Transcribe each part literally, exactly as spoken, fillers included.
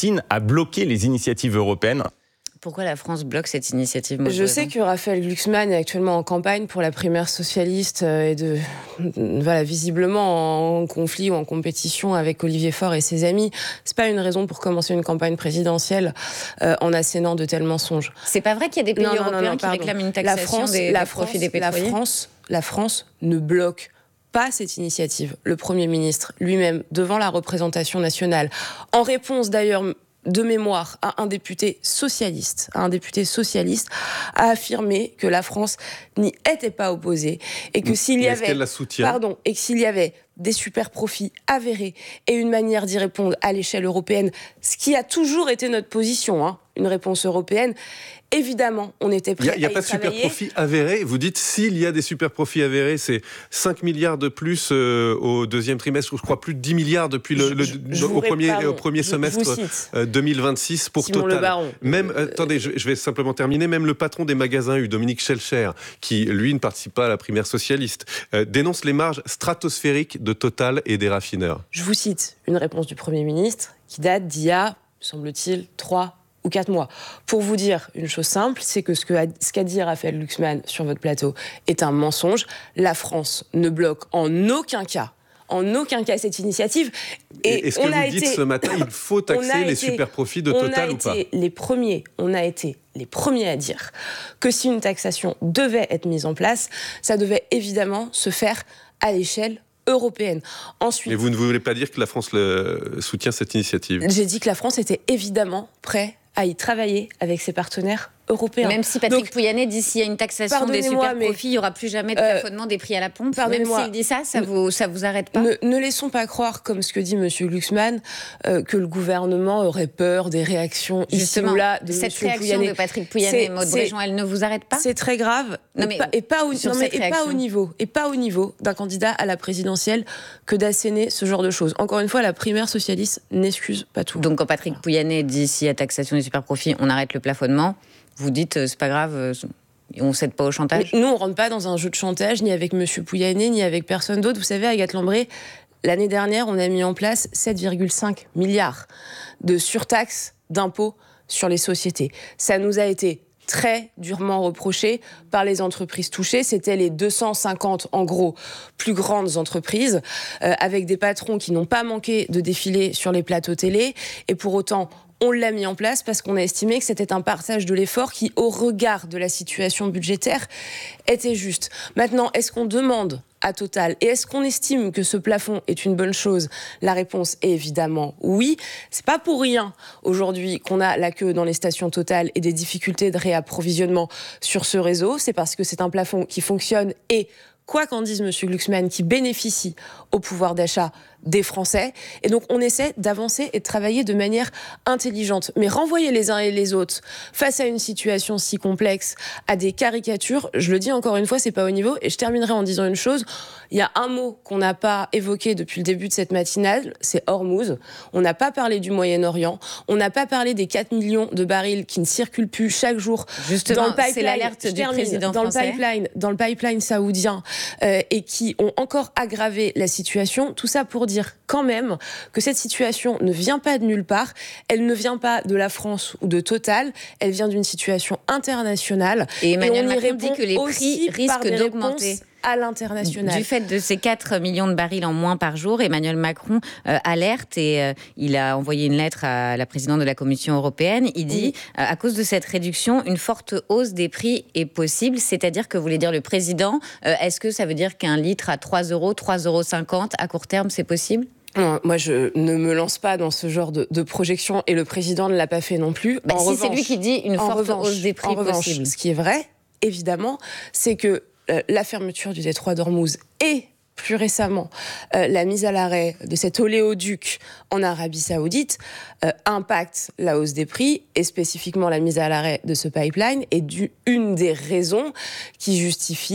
l'Argentine a bloqué les initiatives européennes. Pourquoi la France bloque cette initiative ? Moi, je sais que Raphaël Glucksmann est actuellement en campagne pour la primaire socialiste et de, voilà, visiblement en conflit ou en compétition avec Olivier Faure et ses amis. C'est pas une raison pour commencer une campagne présidentielle euh, en assénant de tels mensonges. C'est pas vrai qu'il y a des pays non, non, européens non, non, qui réclament une taxation la France, des, la des France, profits des pétroliers ? La France, la France ne bloque pas cette initiative. Le Premier ministre lui-même, devant la représentation nationale, en réponse d'ailleurs de mémoire à un député socialiste, à un député socialiste, a affirmé que la France n'y était pas opposée et que s'il y avait, la soutient pardon, et que s'il y avait des super profits avérés et une manière d'y répondre à l'échelle européenne, ce qui a toujours été notre position, hein, une réponse européenne. Évidemment, on était prêts à y travailler. Il n'y a, a pas de super profit avéré. Vous dites, s'il y a des super profits avérés, c'est cinq milliards de plus euh, au deuxième trimestre, ou je crois plus de dix milliards depuis le, le, je, je au, premier, pardon, au premier je, semestre je deux mille vingt-six pour Simon Total. Le Baron. Même, euh, attendez, je, je vais simplement terminer. Même le patron des magasins U, Dominique Schelcher, qui lui ne participe pas à la primaire socialiste, euh, dénonce les marges stratosphériques de Total et des raffineurs. Je vous cite une réponse du Premier ministre qui date d'il y a, semble-t-il, trois ou quatre mois. Pour vous dire une chose simple, c'est que ce, que a, ce qu'a dit Raphaël Glucksmann sur votre plateau est un mensonge. La France ne bloque en aucun cas, en aucun cas cette initiative. Et est-ce que on vous a dites été, ce matin, il faut taxer les été, super profits de Total ou pas ? On a été les premiers, on a été les premiers à dire que si une taxation devait être mise en place, ça devait évidemment se faire à l'échelle européenne. Ensuite, mais vous ne voulez pas dire que la France le, soutient cette initiative ? J'ai dit que la France était évidemment prête à y travailler avec ses partenaires européens. Même si Patrick Donc, Pouyanné dit s'il y a une taxation des super profits, il n'y aura plus jamais de plafonnement euh, des prix à la pompe. Même s'il dit ça, ça vous, ça vous arrête pas ? Ne, ne laissons pas croire, comme ce que dit M. Glucksmann, euh, que le gouvernement aurait peur des réactions Justement, ici ou là de cette M. réaction Pouyanné. de Patrick Pouyanné et Maud Bréjean, elle ne vous arrête pas ? C'est très grave. Non, mais et, pas, et, pas, au, non, mais, et pas au niveau, et pas au niveau d'un candidat à la présidentielle que d'asséner ce genre de choses. Encore une fois, la primaire socialiste n'excuse pas tout. Donc quand Patrick Pouyanné dit s'il y a taxation des super profits, on arrête le plafonnement. Vous dites, euh, c'est pas grave, euh, on ne cède pas au chantage ? Mais nous, on ne rentre pas dans un jeu de chantage, ni avec M. Pouyanné, ni avec personne d'autre. Vous savez, Agathe Lambré, l'année dernière, on a mis en place sept virgule cinq milliards de surtaxes d'impôts sur les sociétés. Ça nous a été très durement reproché par les entreprises touchées. C'était les deux cent cinquante, en gros, plus grandes entreprises, euh, avec des patrons qui n'ont pas manqué de défiler sur les plateaux télé. Et pour autant, on l'a mis en place parce qu'on a estimé que c'était un partage de l'effort qui, au regard de la situation budgétaire, était juste. Maintenant, est-ce qu'on demande à Total et est-ce qu'on estime que ce plafond est une bonne chose ? La réponse est évidemment oui. C'est pas pour rien aujourd'hui qu'on a la queue dans les stations Total et des difficultés de réapprovisionnement sur ce réseau. C'est parce que c'est un plafond qui fonctionne et, quoi qu'en dise M. Glucksmann, qui bénéficie au pouvoir d'achat des Français. Et donc, on essaie d'avancer et de travailler de manière intelligente. Mais renvoyer les uns et les autres face à une situation si complexe, à des caricatures, je le dis encore une fois, c'est pas au niveau. Et je terminerai en disant une chose. Il y a un mot qu'on n'a pas évoqué depuis le début de cette matinale, c'est Hormuz. On n'a pas parlé du Moyen-Orient. On n'a pas parlé des quatre millions de barils qui ne circulent plus chaque jour. Justement, dans le pipeline, c'est l'alerte du termine, président dans français. Le pipeline, dans le pipeline saoudien euh, et qui ont encore aggravé la situation. Tout ça pour dire quand même que cette situation ne vient pas de nulle part, elle ne vient pas de la France ou de Total, elle vient d'une situation internationale. Et Emmanuel et Macron dit que les prix risquent d'augmenter. À l'international. Du fait de ces quatre millions de barils en moins par jour, Emmanuel Macron euh, alerte et euh, il a envoyé une lettre à la présidente de la Commission européenne. Il dit, oui. euh, à cause de cette réduction, une forte hausse des prix est possible. C'est-à-dire que voulait dire le président, euh, est-ce que ça veut dire qu'un litre à trois euros, trois euros cinquante à court terme, c'est possible ? Non, moi, je ne me lance pas dans ce genre de, de projection et le président ne l'a pas fait non plus. Bah, en si revanche, c'est lui qui dit une forte revanche, hausse des prix en revanche, possible. Ce qui est vrai, évidemment, c'est que euh, la fermeture du détroit d'Ormuz et plus récemment, euh, la mise à l'arrêt de cet oléoduc en Arabie Saoudite euh, impacte la hausse des prix et spécifiquement la mise à l'arrêt de ce pipeline est du, une des raisons qui justifie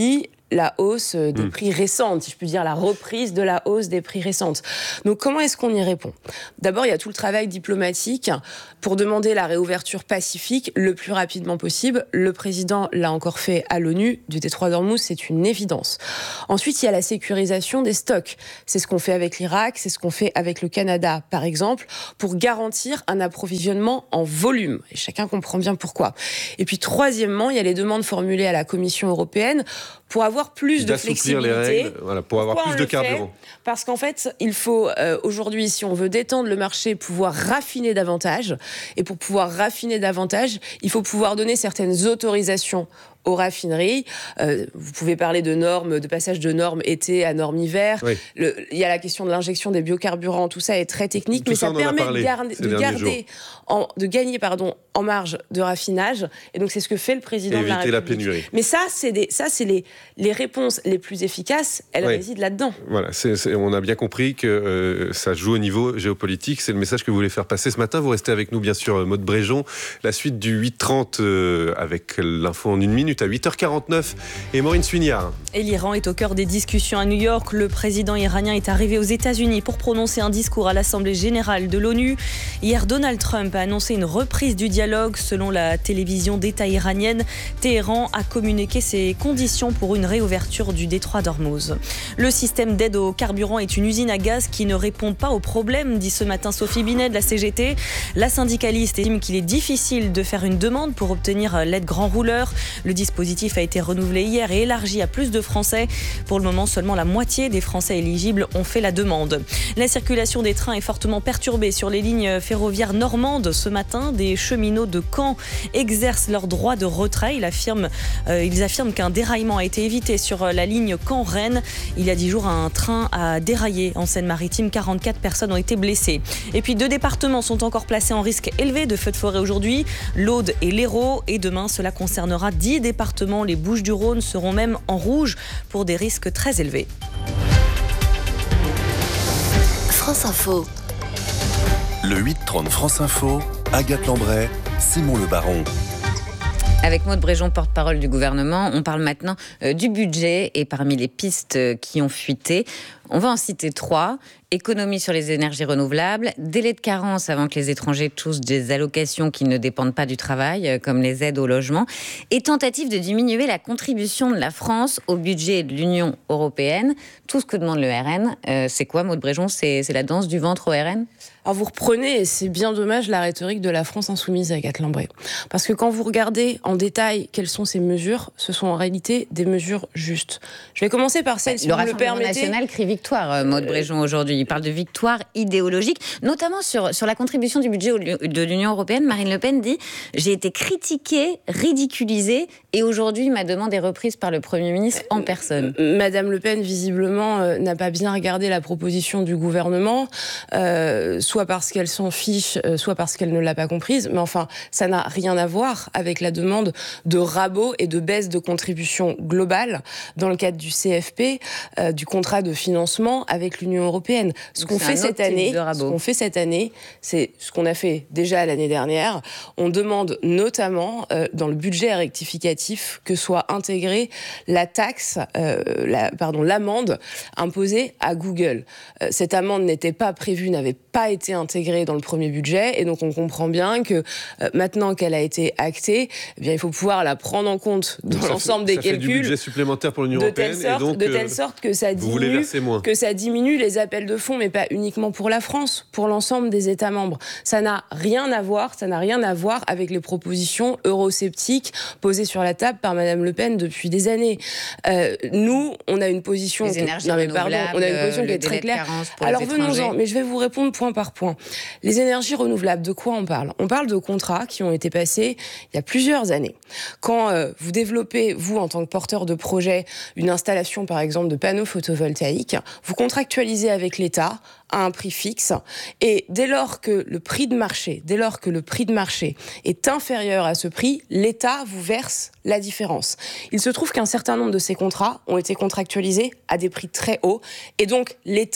la hausse des mmh. prix récente, si je puis dire, la reprise de la hausse des prix récentes. Donc comment est-ce qu'on y répond ? D'abord, il y a tout le travail diplomatique pour demander la réouverture pacifique le plus rapidement possible. Le président l'a encore fait à l'ONU, du détroit d'Ormuz, c'est une évidence. Ensuite, il y a la sécurisation des stocks. C'est ce qu'on fait avec l'Irak, c'est ce qu'on fait avec le Canada, par exemple, pour garantir un approvisionnement en volume. Et chacun comprend bien pourquoi. Et puis, troisièmement, il y a les demandes formulées à la Commission européenne pour avoir plus de flexibilité. Les règles, voilà, pour avoir Pourquoi plus de carburant. Parce qu'en fait, il faut euh, aujourd'hui, si on veut détendre le marché, pouvoir raffiner davantage. Et pour pouvoir raffiner davantage, il faut pouvoir donner certaines autorisations aux raffineries. Euh, vous pouvez parler de normes, de passage de normes été à normes hiver. Oui. Le, il y a la question de l'injection des biocarburants. Tout ça est très technique, tout mais ça, ça permet de, gar- de garder, en, de gagner pardon, en marge de raffinage. Et donc, c'est ce que fait le président et de la République. République. La pénurie. Mais ça, c'est, des, ça, c'est les, les réponses les plus efficaces. Elles oui. résident là-dedans. Voilà, c'est, c'est, on a bien compris que euh, ça joue au niveau géopolitique. C'est le message que vous voulez faire passer ce matin. Vous restez avec nous, bien sûr, Maude Bréjon. La suite du huit trente euh, avec l'info en une minute à huit heures quarante-neuf et Maureen Suignard. Et l'Iran est au cœur des discussions à New York. Le président iranien est arrivé aux États-Unis pour prononcer un discours à l'Assemblée générale de l'ONU. Hier, Donald Trump a annoncé une reprise du dialogue. Selon la télévision d'État iranienne, Téhéran a communiqué ses conditions pour une réouverture du détroit d'Ormuz. Le système d'aide au carburant est une usine à gaz qui ne répond pas aux problèmes, dit ce matin Sophie Binet de la C G T. La syndicaliste estime qu'il est difficile de faire une demande pour obtenir l'aide grand rouleur. Le dispositif a été renouvelé hier et élargi à plus de Français. Pour le moment, seulement la moitié des Français éligibles ont fait la demande. La circulation des trains est fortement perturbée sur les lignes ferroviaires normandes. Ce matin, des cheminots de Caen exercent leur droit de retrait. Ils affirment, euh, ils affirment qu'un déraillement a été évité sur la ligne Caen-Rennes. Il y a dix jours, un train a déraillé en Seine-Maritime. quarante-quatre personnes ont été blessées. Et puis, deux départements sont encore placés en risque élevé de feux de forêt aujourd'hui, l'Aude et l'Hérault. Et demain, cela concernera dix départements. Les Bouches-du-Rhône seront même en rouge pour des risques très élevés. France Info. Le huit trente France Info, Agathe Lambray, Simon Le Baron. Avec Maude Bréjon, porte-parole du gouvernement, on parle maintenant euh, du budget et parmi les pistes euh, qui ont fuité, on va en citer trois. Économie sur les énergies renouvelables, délai de carence avant que les étrangers touchent des allocations qui ne dépendent pas du travail, comme les aides au logement, et tentative de diminuer la contribution de la France au budget de l'Union européenne. Tout ce que demande le R N, euh, c'est quoi, Maude Bréjon ? c'est, c'est la danse du ventre au R N ? Alors vous reprenez, et c'est bien dommage, la rhétorique de la France insoumise à Agathe Lambray. Parce que quand vous regardez en détail quelles sont ces mesures, ce sont en réalité des mesures justes. Je vais commencer par celle, si le vous me le permettez. Le Rassemblement national crie victoire, Maude Bréjon, aujourd'hui. Il parle de victoire idéologique, notamment sur, sur la contribution du budget de l'Union européenne. Marine Le Pen dit « J'ai été critiquée, ridiculisée, et aujourd'hui, ma demande est reprise par le Premier ministre en personne. » Madame Le Pen, visiblement, euh, n'a pas bien regardé la proposition du gouvernement, euh, soit parce qu'elle s'en fiche, euh, soit parce qu'elle ne l'a pas comprise. Mais enfin, ça n'a rien à voir avec la demande de rabot et de baisse de contribution globale dans le cadre du C F P, euh, du contrat de financement avec l'Union européenne. Ce qu'on, fait cette année, ce qu'on fait cette année, c'est ce qu'on a fait déjà l'année dernière. On demande notamment, euh, dans le budget rectificatif, que soit intégrée la taxe, euh, la, pardon, l'amende imposée à Google. Euh, cette amende n'était pas prévue, n'avait pas été intégrée dans le premier budget, et donc on comprend bien que euh, maintenant qu'elle a été actée, eh bien, il faut pouvoir la prendre en compte dans l'ensemble fait, des ça calculs. Fait du budget supplémentaire pour l'Union de européenne, telle sorte, et donc, de telle sorte que ça diminue, que ça diminue les appels de fonds, mais pas uniquement pour la France, pour l'ensemble des États membres. Ça n'a rien à voir, ça n'a rien à voir avec les propositions eurosceptiques posées sur la table par Madame Le Pen depuis des années. Euh, nous, on a une position, les énergies non mais pardon, on a une position qui est très claire. Alors venons-en, mais je vais vous répondre point par point. Les énergies renouvelables, de quoi on parle ? On parle de contrats qui ont été passés il y a plusieurs années. Quand euh, vous développez, vous en tant que porteur de projet, une installation par exemple de panneaux photovoltaïques, vous contractualisez avec l'État à un prix fixe, et dès lors que le prix de marché, dès lors que le prix de marché est inférieur à ce prix, l'État vous verse la différence. Il se trouve qu'un certain nombre de ces contrats ont été contractualisés à des prix très hauts, et donc l'État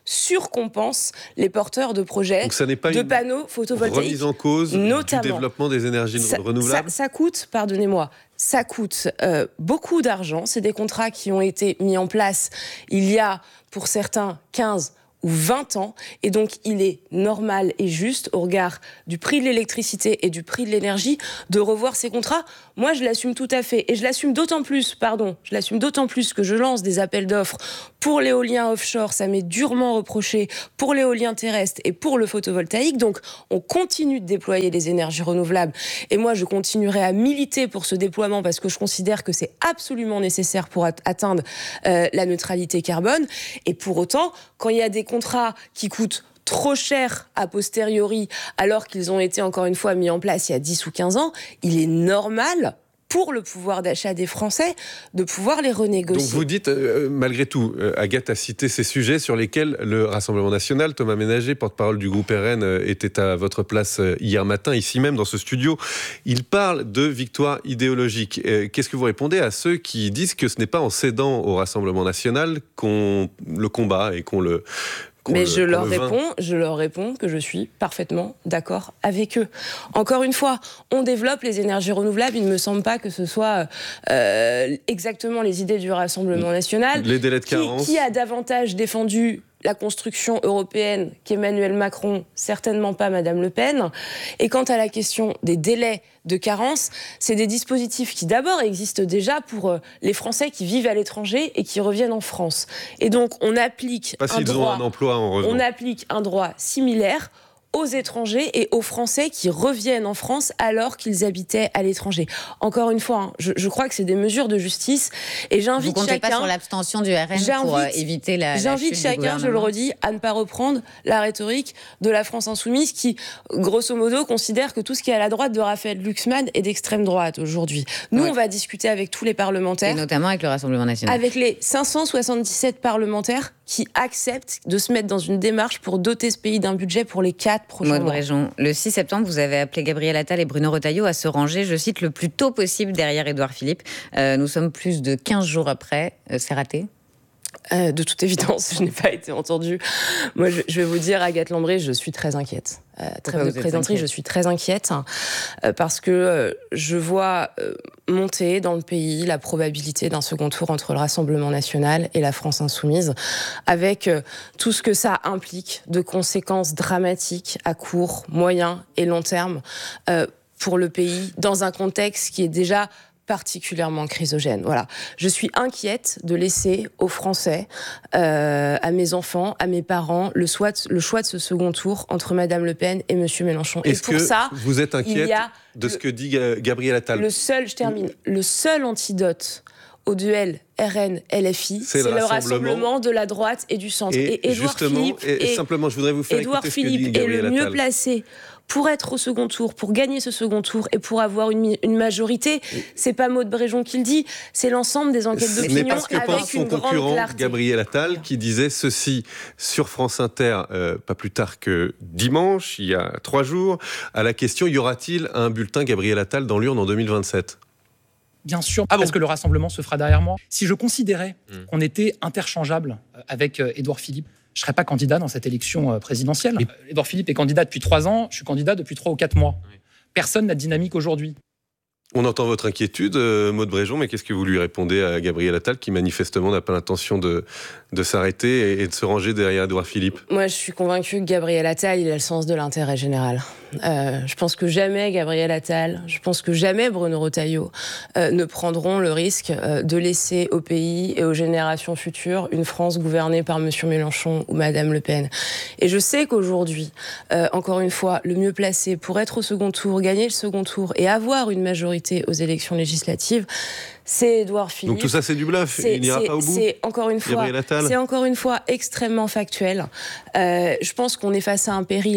surcompense les porteurs de projets Donc ça n'est pas de une panneaux photovoltaïques. Remise en cause notamment. du développement des énergies ça, renouvelables. Ça, ça coûte, pardonnez-moi, ça coûte euh, beaucoup d'argent. C'est des contrats qui ont été mis en place il y a, pour certains, quinze ou vingt ans. Et donc, il est normal et juste, au regard du prix de l'électricité et du prix de l'énergie, de revoir ces contrats. Moi, je l'assume tout à fait. Et je l'assume d'autant plus, pardon, je l'assume d'autant plus que je lance des appels d'offres pour l'éolien offshore. Ça m'est durement reproché pour l'éolien terrestre et pour le photovoltaïque. Donc, on continue de déployer les énergies renouvelables. Et moi, je continuerai à militer pour ce déploiement parce que je considère que c'est absolument nécessaire pour atteindre euh, la neutralité carbone. Et pour autant, quand il y a des contrats qui coûtent trop cher a posteriori, alors qu'ils ont été encore une fois mis en place il y a dix ou quinze ans, il est normal pour le pouvoir d'achat des Français de pouvoir les renégocier. Donc vous dites, euh, malgré tout, euh, Agathe a cité ces sujets sur lesquels le Rassemblement national, Thomas Ménager, porte-parole du groupe R N, euh, était à votre place euh, hier matin, ici même dans ce studio. Il parle de victoire idéologique. Euh, qu'est-ce que vous répondez à ceux qui disent que ce n'est pas en cédant au Rassemblement national qu'on le combat et qu'on le... Mais le, je leur le réponds, je leur réponds que je suis parfaitement d'accord avec eux. Encore une fois, on développe les énergies renouvelables. Il ne me semble pas que ce soit euh, exactement les idées du Rassemblement national. Les délais de carence. Qui, qui a davantage défendu la construction européenne qu'Emmanuel Macron, certainement pas Madame Le Pen. Et quant à la question des délais de carence, c'est des dispositifs qui d'abord existent déjà pour les Français qui vivent à l'étranger et qui reviennent en France. Et donc on applique pas un s'ils droit, ont un emploi en revenant. On applique un droit similaire aux étrangers et aux Français qui reviennent en France alors qu'ils habitaient à l'étranger. Encore une fois, hein, je, je crois que c'est des mesures de justice et j'invite Vous comptez chacun... pas sur l'abstention du R N pour euh, éviter la, la J'invite chute chacun, je le redis, à ne pas reprendre la rhétorique de la France insoumise qui, grosso modo, considère que tout ce qui est à la droite de Raphaël Glucksmann est d'extrême droite aujourd'hui. Nous, oui. on va discuter avec tous les parlementaires. Et notamment avec le Rassemblement national. Avec les cinq cent soixante-dix-sept parlementaires qui acceptent de se mettre dans une démarche pour doter ce pays d'un budget pour les quatre prochains mois. Bréjon, le six septembre, vous avez appelé Gabriel Attal et Bruno Retailleau à se ranger, je cite, le plus tôt possible derrière Édouard Philippe. Euh, nous sommes plus de quinze jours après. Euh, c'est raté ? Euh, de toute évidence, je n'ai pas été entendue. Moi, je, je vais vous dire, Agathe Lambré, je suis très inquiète. Euh, trêve de plaisanterie, je suis très inquiète hein, euh, parce que euh, je vois euh, monter dans le pays la probabilité d'un second tour entre le Rassemblement national et la France insoumise, avec euh, tout ce que ça implique de conséquences dramatiques à court, moyen et long terme euh, pour le pays, dans un contexte qui est déjà particulièrement chrysogène. Voilà. Je suis inquiète de laisser aux Français, euh, à mes enfants, à mes parents, le, soit, le choix de ce second tour entre Madame Le Pen et Monsieur Mélenchon. Est-ce et pour que ça, vous êtes inquiète de le, ce que dit Gabriel Attal ? Le seul, je termine, le seul antidote au duel R N L F I, c'est, c'est le, le rassemblement. rassemblement de la droite et du centre. Et, et Édouard Philippe, et, et simplement, je voudrais vous faire Édouard écouter Philippe ce que dit Gabriel Attal. Est le mieux placé pour être au second tour, pour gagner ce second tour et pour avoir une, une majorité. C'est pas Maud Bréjon qui le dit, c'est l'ensemble des enquêtes d'opinion. Ce n'est pas ce que avec pense son concurrent Gabriel Attal qui disait ceci sur France Inter, euh, pas plus tard que dimanche, il y a trois jours, à la question « Y aura-t-il un bulletin Gabriel Attal dans l'urne en deux mille vingt-sept » Bien sûr, ah bon. Parce que le rassemblement se fera derrière moi. Si je considérais mmh. qu'on était interchangeable avec euh, Édouard Philippe, je ne serais pas candidat dans cette élection euh, présidentielle. Oui. Édouard Philippe est candidat depuis trois ans, je suis candidat depuis trois ou quatre mois. Oui. Personne n'a de dynamique aujourd'hui. On entend votre inquiétude, euh, Maud Bréjon, mais qu'est-ce que vous lui répondez à Gabriel Attal, qui manifestement n'a pas l'intention de, de s'arrêter et, et de se ranger derrière Édouard Philippe ? Moi, je suis convaincue que Gabriel Attal, il a le sens de l'intérêt général. Euh, je pense que jamais Gabriel Attal, je pense que jamais Bruno Retailleau euh, ne prendront le risque euh, de laisser au pays et aux générations futures une France gouvernée par Monsieur Mélenchon ou Madame Le Pen. Et je sais qu'aujourd'hui, euh, encore une fois, le mieux placé pour être au second tour, gagner le second tour et avoir une majorité aux élections législatives, c'est Édouard Philippe. Donc tout ça, c'est du bluff. Il n'ira pas au bout. C'est encore une fois, c'est encore une fois extrêmement factuel. Euh, je pense qu'on est face à un péril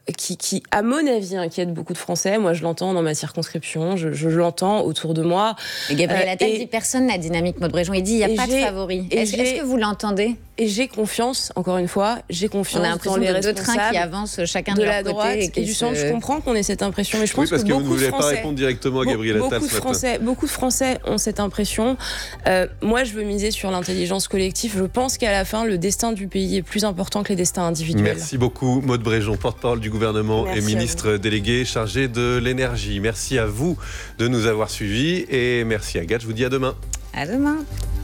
qui, qui, à mon avis, inquiète beaucoup de Français. Moi, je l'entends dans ma circonscription, je, je l'entends autour de moi. Et Gabriel Attal euh, et, dit personne n'a dynamique Maud Bréjon. Il dit il n'y a pas de favori. Est-ce, est-ce que vous l'entendez ? Et j'ai confiance, encore une fois, j'ai confiance On a l'impression dans les de deux responsables trains qui avancent chacun de, de leur la côté droite et, et du centre. se... Je comprends qu'on ait cette impression, mais je pense oui, parce que, que beaucoup vous ne voulez de Français, pas répondre directement à Gabriel Attal beaucoup de ce Français, beaucoup de Français ont cette impression. Euh, moi, je veux miser sur l'intelligence collective. Je pense qu'à la fin, le destin du pays est plus important que les destins individuels. Merci beaucoup, Maud Bréjon, porte-parole du gouvernement Merci et ministre délégué chargé de l'énergie. Merci à vous de nous avoir suivis et merci Agathe. Je vous dis à demain. À demain.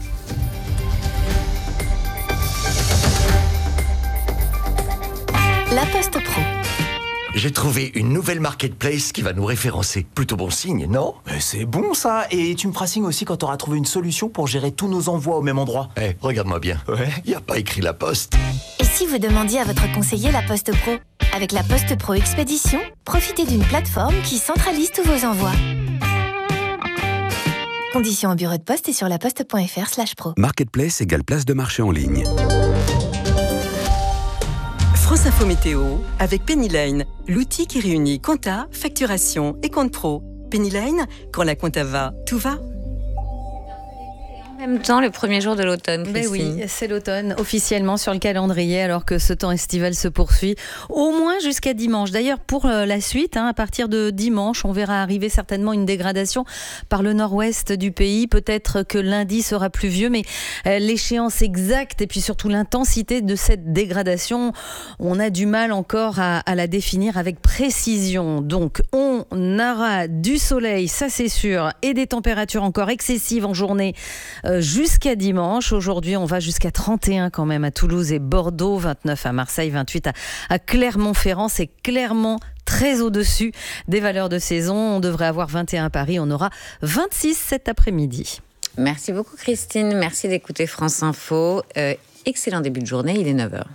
La Poste Pro. J'ai trouvé une nouvelle marketplace qui va nous référencer. Plutôt bon signe, non ? Mais c'est bon ça. Et tu me feras signe aussi quand tu auras trouvé une solution pour gérer tous nos envois au même endroit. Eh, hey, regarde-moi bien. Ouais. Y a pas écrit La Poste. Et si vous demandiez à votre conseiller La Poste Pro ? Avec La Poste Pro Expédition, profitez d'une plateforme qui centralise tous vos envois. Conditions au bureau de poste et sur laposte.fr slash pro. Marketplace égale place de marché en ligne. France Info Météo avec Pennyline, l'outil qui réunit compta, facturation et compte pro. Pennyline, quand la compta va, tout va. En même temps, le premier jour de l'automne, Ben Christine. oui, c'est l'automne officiellement sur le calendrier alors que ce temps estival se poursuit au moins jusqu'à dimanche. D'ailleurs, pour la suite, hein, à partir de dimanche, on verra arriver certainement une dégradation par le nord-ouest du pays. Peut-être que lundi sera pluvieux, mais l'échéance exacte et puis surtout l'intensité de cette dégradation, on a du mal encore à, à la définir avec précision. Donc, on aura du soleil, ça c'est sûr, et des températures encore excessives en journée jusqu'à dimanche. Aujourd'hui, on va jusqu'à trente et un quand même à Toulouse et Bordeaux, vingt-neuf à Marseille, vingt-huit à, à Clermont-Ferrand. C'est clairement très au-dessus des valeurs de saison. On devrait avoir vingt et un à Paris. On aura vingt-six cet après-midi. Merci beaucoup Christine. Merci d'écouter France Info. Euh, excellent début de journée. Il est neuf heures.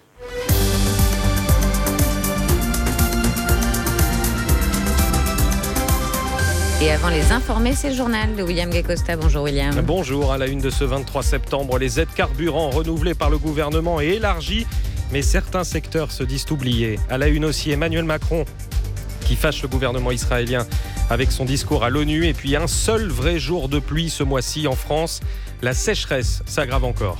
Et avant les informés, c'est le journal de William Gay-Costa. Bonjour William. Bonjour, à la une de ce vingt-trois septembre, les aides carburant renouvelées par le gouvernement et élargies, mais certains secteurs se disent oubliés. À la une aussi, Emmanuel Macron qui fâche le gouvernement israélien avec son discours à l'ONU. Et puis un seul vrai jour de pluie ce mois-ci en France. La sécheresse s'aggrave encore.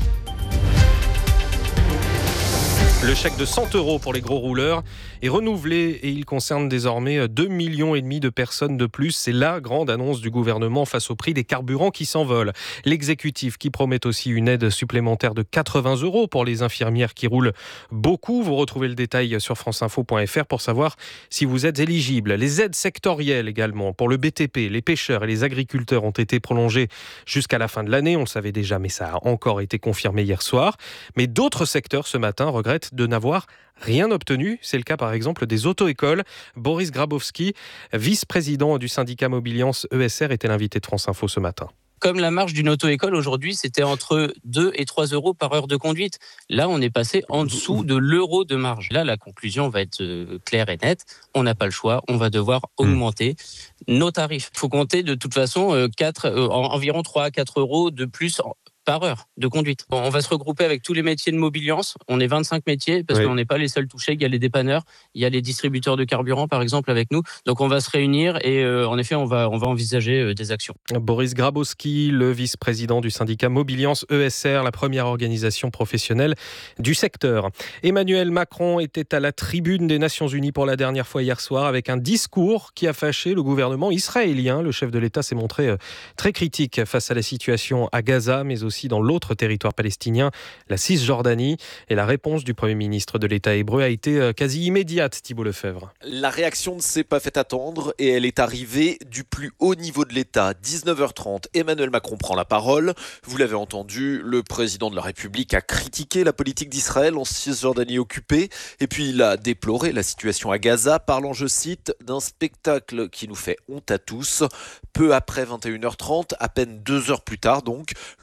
Le chèque de cent euros pour les gros rouleurs est renouvelé et il concerne désormais deux virgule cinq millions de personnes de plus. C'est la grande annonce du gouvernement face au prix des carburants qui s'envolent. L'exécutif qui promet aussi une aide supplémentaire de quatre-vingts euros pour les infirmières qui roulent beaucoup. Vous retrouvez le détail sur franceinfo point f r pour savoir si vous êtes éligible. Les aides sectorielles également pour le B T P, les pêcheurs et les agriculteurs ont été prolongées jusqu'à la fin de l'année. On le savait déjà, mais ça a encore été confirmé hier soir. Mais d'autres secteurs ce matin regrettent de n'avoir rien obtenu. C'est le cas par exemple des auto-écoles. Boris Grabowski, vice-président du syndicat Mobiliance E S R, était l'invité de France Info ce matin. Comme la marge d'une auto-école aujourd'hui, c'était entre deux et trois euros par heure de conduite. Là, on est passé en dessous de l'euro de marge. Là, la conclusion va être claire et nette. On n'a pas le choix. On va devoir augmenter nos tarifs. Il faut compter de toute façon quatre, euh, environ trois à quatre euros de plus par heure de conduite. Bon, on va se regrouper avec tous les métiers de Mobiliance. On est vingt-cinq métiers parce oui. qu'on n'est pas les seuls touchés. Il y a les dépanneurs, il y a les distributeurs de carburant par exemple avec nous. Donc on va se réunir et euh, en effet on va, on va envisager euh, des actions. Boris Grabowski, le vice-président du syndicat Mobiliance E S R, la première organisation professionnelle du secteur. Emmanuel Macron était à la tribune des Nations Unies pour la dernière fois hier soir avec un discours qui a fâché le gouvernement israélien. Le chef de l'État s'est montré euh, très critique face à la situation à Gaza mais aussi dans l'autre territoire palestinien, la Cisjordanie. Et la réponse du Premier ministre de l'État hébreu a été quasi immédiate, Thibault Lefebvre. La réaction ne s'est pas fait attendre et elle est arrivée du plus haut niveau de l'État. dix-neuf heures trente, Emmanuel Macron prend la parole. Vous l'avez entendu, le président de la République a critiqué la politique d'Israël en Cisjordanie occupée et puis il a déploré la situation à Gaza, parlant, je cite, d'un spectacle qui nous fait honte à tous. Peu après vingt et une heures trente, à peine deux heures plus tard donc, le bureau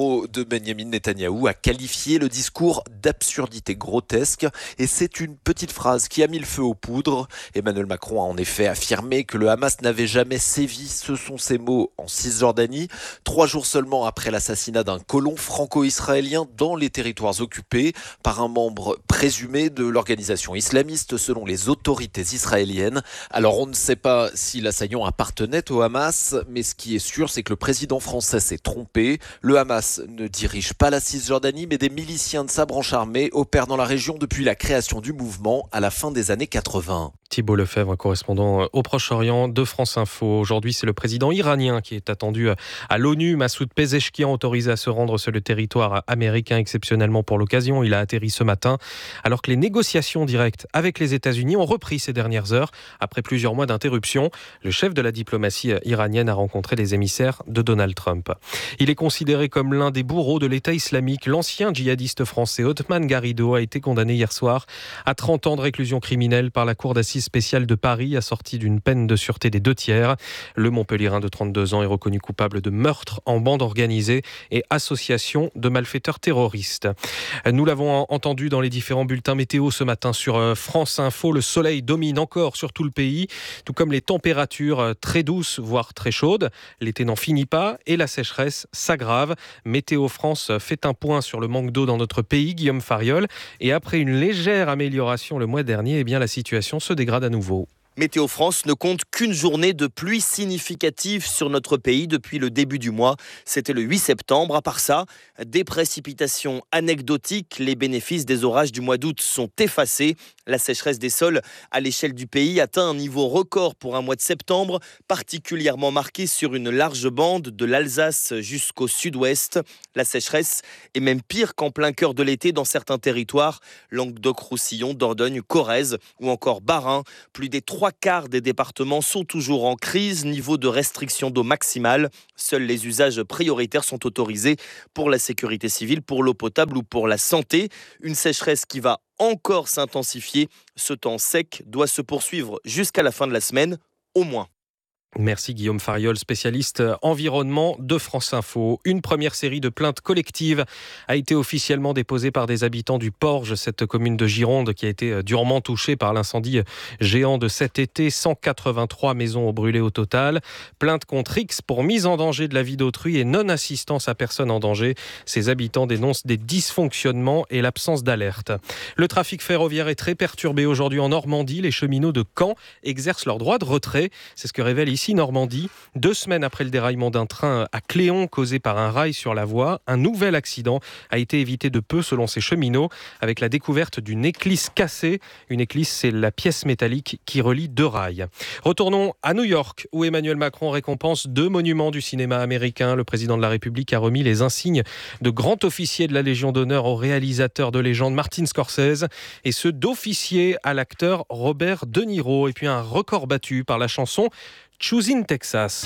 bureau de Benjamin Netanyahou a qualifié le discours d'absurdité grotesque et c'est une petite phrase qui a mis le feu aux poudres. Emmanuel Macron a en effet affirmé que le Hamas n'avait jamais sévi, ce sont ses mots, en Cisjordanie, trois jours seulement après l'assassinat d'un colon franco-israélien dans les territoires occupés par un membre présumé de l'organisation islamiste selon les autorités israéliennes. Alors on ne sait pas si l'assaillant appartenait au Hamas, mais ce qui est sûr, c'est que le président français s'est trompé. Le Hamas ne dirige pas la Cisjordanie, mais des miliciens de sa branche armée opèrent dans la région depuis la création du mouvement à la fin des années quatre-vingts. Thibault Lefebvre, correspondant au Proche-Orient de France Info. Aujourd'hui, c'est le président iranien qui est attendu à l'ONU. Massoud Pezeshkian, autorisé à se rendre sur le territoire américain exceptionnellement pour l'occasion. Il a atterri ce matin, alors que les négociations directes avec les États-Unis ont repris ces dernières heures. Après plusieurs mois d'interruption, le chef de la diplomatie iranienne a rencontré les émissaires de Donald Trump. Il est considéré comme l'un des bourreaux de l'État islamique. L'ancien djihadiste français Othman Garrido a été condamné hier soir à trente ans de réclusion criminelle par la cour d'assises spéciale de Paris, assortie d'une peine de sûreté des deux tiers. Le Montpellierin de trente-deux ans est reconnu coupable de meurtre en bande organisée et association de malfaiteurs terroristes. Nous l'avons entendu dans les différents bulletins météo ce matin sur France Info. Le soleil domine encore sur tout le pays, tout comme les températures très douces, voire très chaudes. L'été n'en finit pas et la sécheresse s'aggrave. Météo France fait un point sur le manque d'eau dans notre pays, Guillaume Fariol. Et après une légère amélioration le mois dernier, eh bien la situation se dégrade à nouveau. Météo France ne compte qu'une journée de pluie significative sur notre pays depuis le début du mois. C'était le huit septembre. À part ça, des précipitations anecdotiques. Les bénéfices des orages du mois d'août sont effacés. La sécheresse des sols à l'échelle du pays atteint un niveau record pour un mois de septembre, particulièrement marqué sur une large bande de l'Alsace jusqu'au sud-ouest. La sécheresse est même pire qu'en plein cœur de l'été dans certains territoires. Languedoc-Roussillon, Dordogne, Corrèze ou encore Bas-Rhin. Plus des trois quarts des départements sont toujours en crise, niveau de restriction d'eau maximale. Seuls les usages prioritaires sont autorisés pour la sécurité civile, pour l'eau potable ou pour la santé. Une sécheresse qui va encore s'intensifier. Ce temps sec doit se poursuivre jusqu'à la fin de la semaine, au moins. Merci Guillaume Fariol, spécialiste environnement de France Info. Une première série de plaintes collectives a été officiellement déposée par des habitants du Porge, cette commune de Gironde qui a été durement touchée par l'incendie géant de cet été. cent quatre-vingt-trois maisons ont brûlé au total. Plainte contre X pour mise en danger de la vie d'autrui et non-assistance à personne en danger. Ces habitants dénoncent des dysfonctionnements et l'absence d'alerte. Le trafic ferroviaire est très perturbé aujourd'hui en Normandie. Les cheminots de Caen exercent leur droit de retrait. C'est ce que révèle ici Ici, Normandie, deux semaines après le déraillement d'un train à Cléon causé par un rail sur la voie, un nouvel accident a été évité de peu selon ces cheminots avec la découverte d'une éclisse cassée. Une éclisse, c'est la pièce métallique qui relie deux rails. Retournons à New York où Emmanuel Macron récompense deux monuments du cinéma américain. Le président de la République a remis les insignes de grand officier de la Légion d'honneur au réalisateur de légende Martin Scorsese et ceux d'officier à l'acteur Robert De Niro. Et puis un record battu par la chanson Choosing Texas.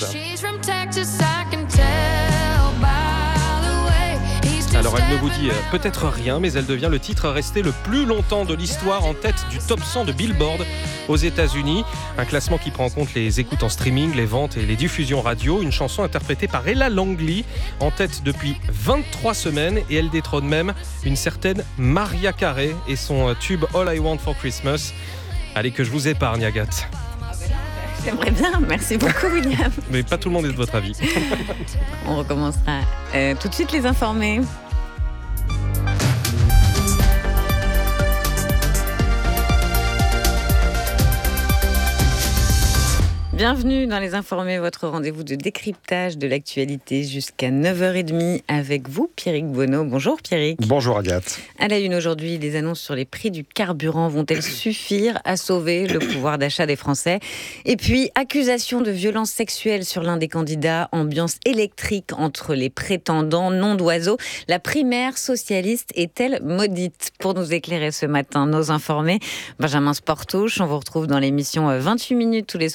Alors elle ne vous dit peut-être rien, mais elle devient le titre resté le plus longtemps de l'histoire en tête du top cent de Billboard aux États-Unis. Un classement qui prend en compte les écoutes en streaming, les ventes et les diffusions radio. Une chanson interprétée par Ella Langley en tête depuis vingt-trois semaines et elle détrône même une certaine Mariah Carey et son tube All I Want for Christmas. Allez que je vous épargne, Agathe. J'aimerais bien, merci beaucoup William. Mais pas tout le monde est de votre avis. On recommencera euh, tout de suite les informés. Bienvenue dans Les Informés, votre rendez-vous de décryptage de l'actualité jusqu'à neuf heures trente avec vous, Pierrick Bonneau. Bonjour Pierrick. Bonjour Agathe. À la une aujourd'hui, les annonces sur les prix du carburant vont-elles suffire à sauver le pouvoir d'achat des Français ? Et puis, accusation de violence sexuelle sur l'un des candidats, ambiance électrique entre les prétendants, nom d'oiseau. La primaire socialiste est-elle maudite ? Pour nous éclairer ce matin, nos informés, Benjamin Sportouche, on vous retrouve dans l'émission vingt-huit minutes tous les soirs sur Arte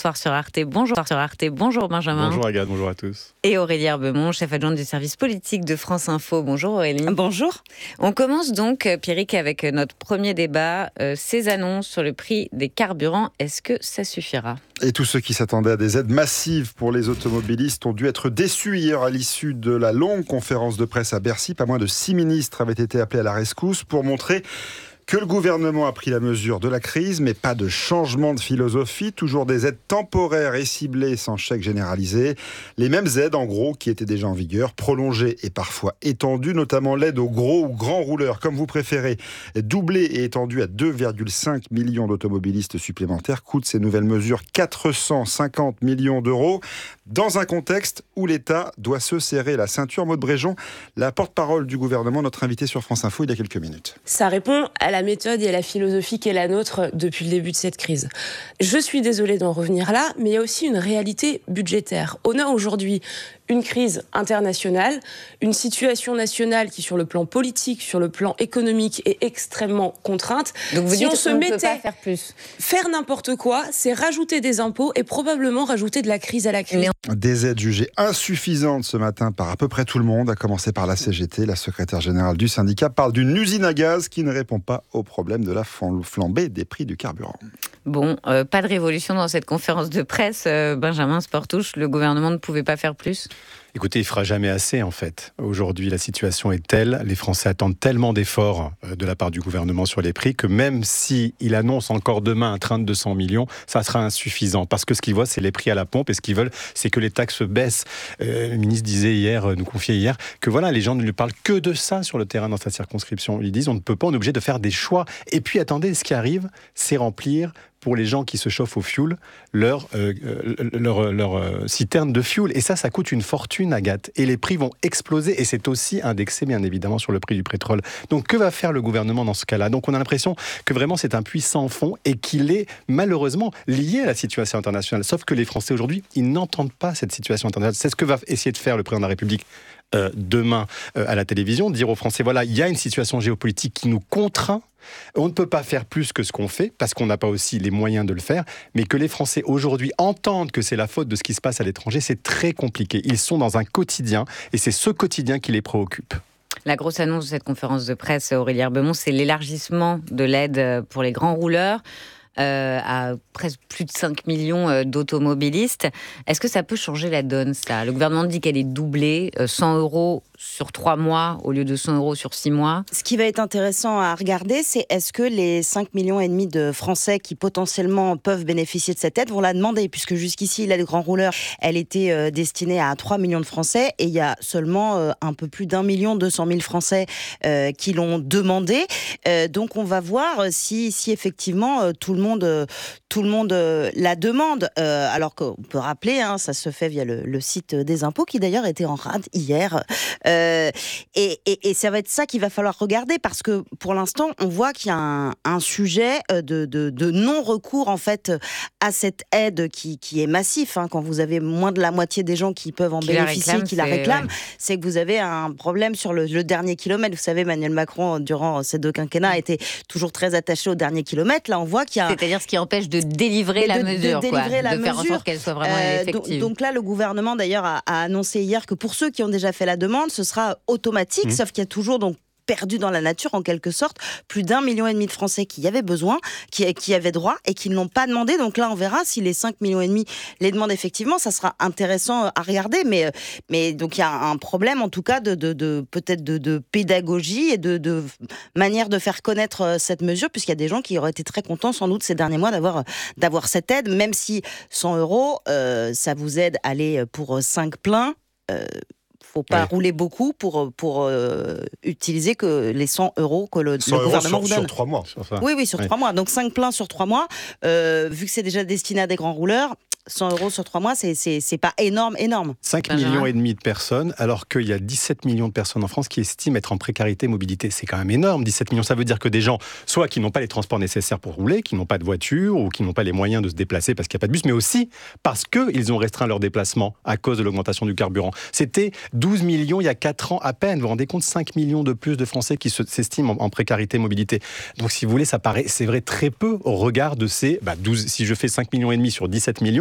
Arte. Bonjour sur Arte. Bonjour Benjamin. Bonjour Agathe, bonjour à tous. Et Aurélie Herbemont, chef adjointe du service politique de France Info. Bonjour Aurélie. Bonjour. On commence donc, Pierrick, avec notre premier débat. Euh, ces annonces sur le prix des carburants, est-ce que ça suffira ? Et tous ceux qui s'attendaient à des aides massives pour les automobilistes ont dû être déçus hier à l'issue de la longue conférence de presse à Bercy. Pas moins de six ministres avaient été appelés à la rescousse pour montrer que le gouvernement a pris la mesure de la crise, mais pas de changement de philosophie. Toujours des aides temporaires et ciblées sans chèque généralisé. Les mêmes aides, en gros, qui étaient déjà en vigueur, prolongées et parfois étendues, notamment l'aide aux gros ou grands rouleurs, comme vous préférez, doublée et étendue à deux virgule cinq millions d'automobilistes supplémentaires. Coûtent ces nouvelles mesures quatre cent cinquante millions d'euros, dans un contexte où l'État doit se serrer la ceinture. Maud Bréjon, la porte-parole du gouvernement, notre invité sur France Info il y a quelques minutes. Ça répond à la méthode et à la philosophie qui est la nôtre depuis le début de cette crise. Je suis désolée d'en revenir là, mais il y a aussi une réalité budgétaire. On a aujourd'hui une crise internationale, une situation nationale qui, sur le plan politique, sur le plan économique, est extrêmement contrainte. Donc vous si dites on se qu'on ne mettait peut pas faire plus. Faire n'importe quoi, c'est rajouter des impôts et probablement rajouter de la crise à la crise. Des aides jugées insuffisantes ce matin par à peu près tout le monde, à commencer par la C G T. La secrétaire générale du syndicat parle d'une usine à gaz qui ne répond pas au problème de la flambée des prix du carburant. Bon, euh, pas de révolution dans cette conférence de presse. Euh, Benjamin Sportouche, le gouvernement ne pouvait pas faire plus ? Écoutez, il ne fera jamais assez en fait. Aujourd'hui, la situation est telle, les Français attendent tellement d'efforts de la part du gouvernement sur les prix que même s'il annonce encore demain un train de deux cents millions, ça sera insuffisant. Parce que ce qu'ils voient, c'est les prix à la pompe et ce qu'ils veulent, c'est que les taxes baissent. Euh, le ministre disait hier, nous confiait hier, que voilà, les gens ne lui parlent que de ça sur le terrain dans sa circonscription. Ils disent on ne peut pas, on est obligé de faire des choix. Et puis attendez, ce qui arrive, c'est remplir pour les gens qui se chauffent au fioul, leur, euh, leur, leur euh, citerne de fioul. Et ça, ça coûte une fortune, Agathe. Et les prix vont exploser. Et c'est aussi indexé, bien évidemment, sur le prix du pétrole. Donc, que va faire le gouvernement dans ce cas-là ? Donc, on a l'impression que vraiment, c'est un puits sans fond et qu'il est malheureusement lié à la situation internationale. Sauf que les Français, aujourd'hui, ils n'entendent pas cette situation internationale. C'est ce que va essayer de faire le président de la République Euh, demain euh, à la télévision, dire aux Français, voilà, il y a une situation géopolitique qui nous contraint, on ne peut pas faire plus que ce qu'on fait, parce qu'on n'a pas aussi les moyens de le faire, mais que les Français aujourd'hui entendent que c'est la faute de ce qui se passe à l'étranger, c'est très compliqué. Ils sont dans un quotidien, et c'est ce quotidien qui les préoccupe. La grosse annonce de cette conférence de presse, Aurélie Herbemont, c'est l'élargissement de l'aide pour les grands rouleurs. Euh, à presque plus de cinq millions euh, d'automobilistes. Est-ce que ça peut changer la donne, ça ? Le gouvernement dit qu'elle est doublée, euh, cent euros sur trois mois au lieu de cent euros sur six mois. Ce qui va être intéressant à regarder, c'est est-ce que les cinq millions et demi de Français qui potentiellement peuvent bénéficier de cette aide vont la demander, puisque jusqu'ici, l'aide grand rouleur, elle était euh, destinée à trois millions de Français et il y a seulement euh, un peu plus d'un million deux cent mille Français euh, qui l'ont demandé. Euh, donc on va voir si, si effectivement euh, tout le monde, euh, tout le monde euh, la demande. Euh, alors qu'on peut rappeler, hein, ça se fait via le, le site des impôts qui d'ailleurs était en rade hier. Euh, et, et, et ça va être ça qu'il va falloir regarder parce que pour l'instant, on voit qu'il y a un, un sujet de, de, de non-recours en fait à cette aide qui, qui est massif. Hein, quand vous avez moins de la moitié des gens qui peuvent en qui bénéficier, réclame, qui la réclament, ouais. C'est que vous avez un problème sur le, le dernier kilomètre. Vous savez, Emmanuel Macron, durant ces deux quinquennats, était toujours très attaché au dernier kilomètre. Là, on voit qu'il y a... C'est-à-dire ce qui empêche de délivrer la de, mesure, de, délivrer quoi, la de mesure. faire en sorte qu'elle soit vraiment euh, effective. Donc, donc là, le gouvernement, d'ailleurs, a, a annoncé hier que pour ceux qui ont déjà fait la demande, ce sera automatique, mmh. sauf qu'il y a toujours donc perdu dans la nature en quelque sorte plus d'un million et demi de Français qui y avaient besoin, qui, qui avaient droit et qui ne l'ont pas demandé. Donc là on verra si les cinq millions et demi les demandent effectivement, ça sera intéressant à regarder, mais, mais donc il y a un problème en tout cas de, de, de peut-être de, de pédagogie et de, de manière de faire connaître cette mesure, puisqu'il y a des gens qui auraient été très contents sans doute ces derniers mois d'avoir, d'avoir cette aide, même si cent euros euh, ça vous aide à aller pour cinq pleins. euh, faut pas oui. rouler beaucoup pour, pour euh, utiliser que les cent euros que le, le gouvernement sur, vous donne. Sur trois mois. Sur ça. Oui, oui, sur oui. trois mois. Donc cinq pleins sur trois mois. Euh, vu que c'est déjà destiné à des grands rouleurs, cent euros sur trois mois, c'est, c'est, c'est pas énorme, énorme. cinq millions et demi de personnes, alors qu'il y a dix-sept millions de personnes en France qui estiment être en précarité mobilité. C'est quand même énorme, dix-sept millions. Ça veut dire que des gens, soit qui n'ont pas les transports nécessaires pour rouler, qui n'ont pas de voiture, ou qui n'ont pas les moyens de se déplacer parce qu'il n'y a pas de bus, mais aussi parce qu'ils ont restreint leur déplacement à cause de l'augmentation du carburant. C'était douze millions il y a quatre ans à peine. Vous vous rendez compte, cinq millions de plus de Français qui se, s'estiment en, en précarité mobilité. Donc si vous voulez, ça paraît, c'est vrai, très peu au regard de ces bah, douze. Si je fais cinq millions et demi sur dix-sept millions,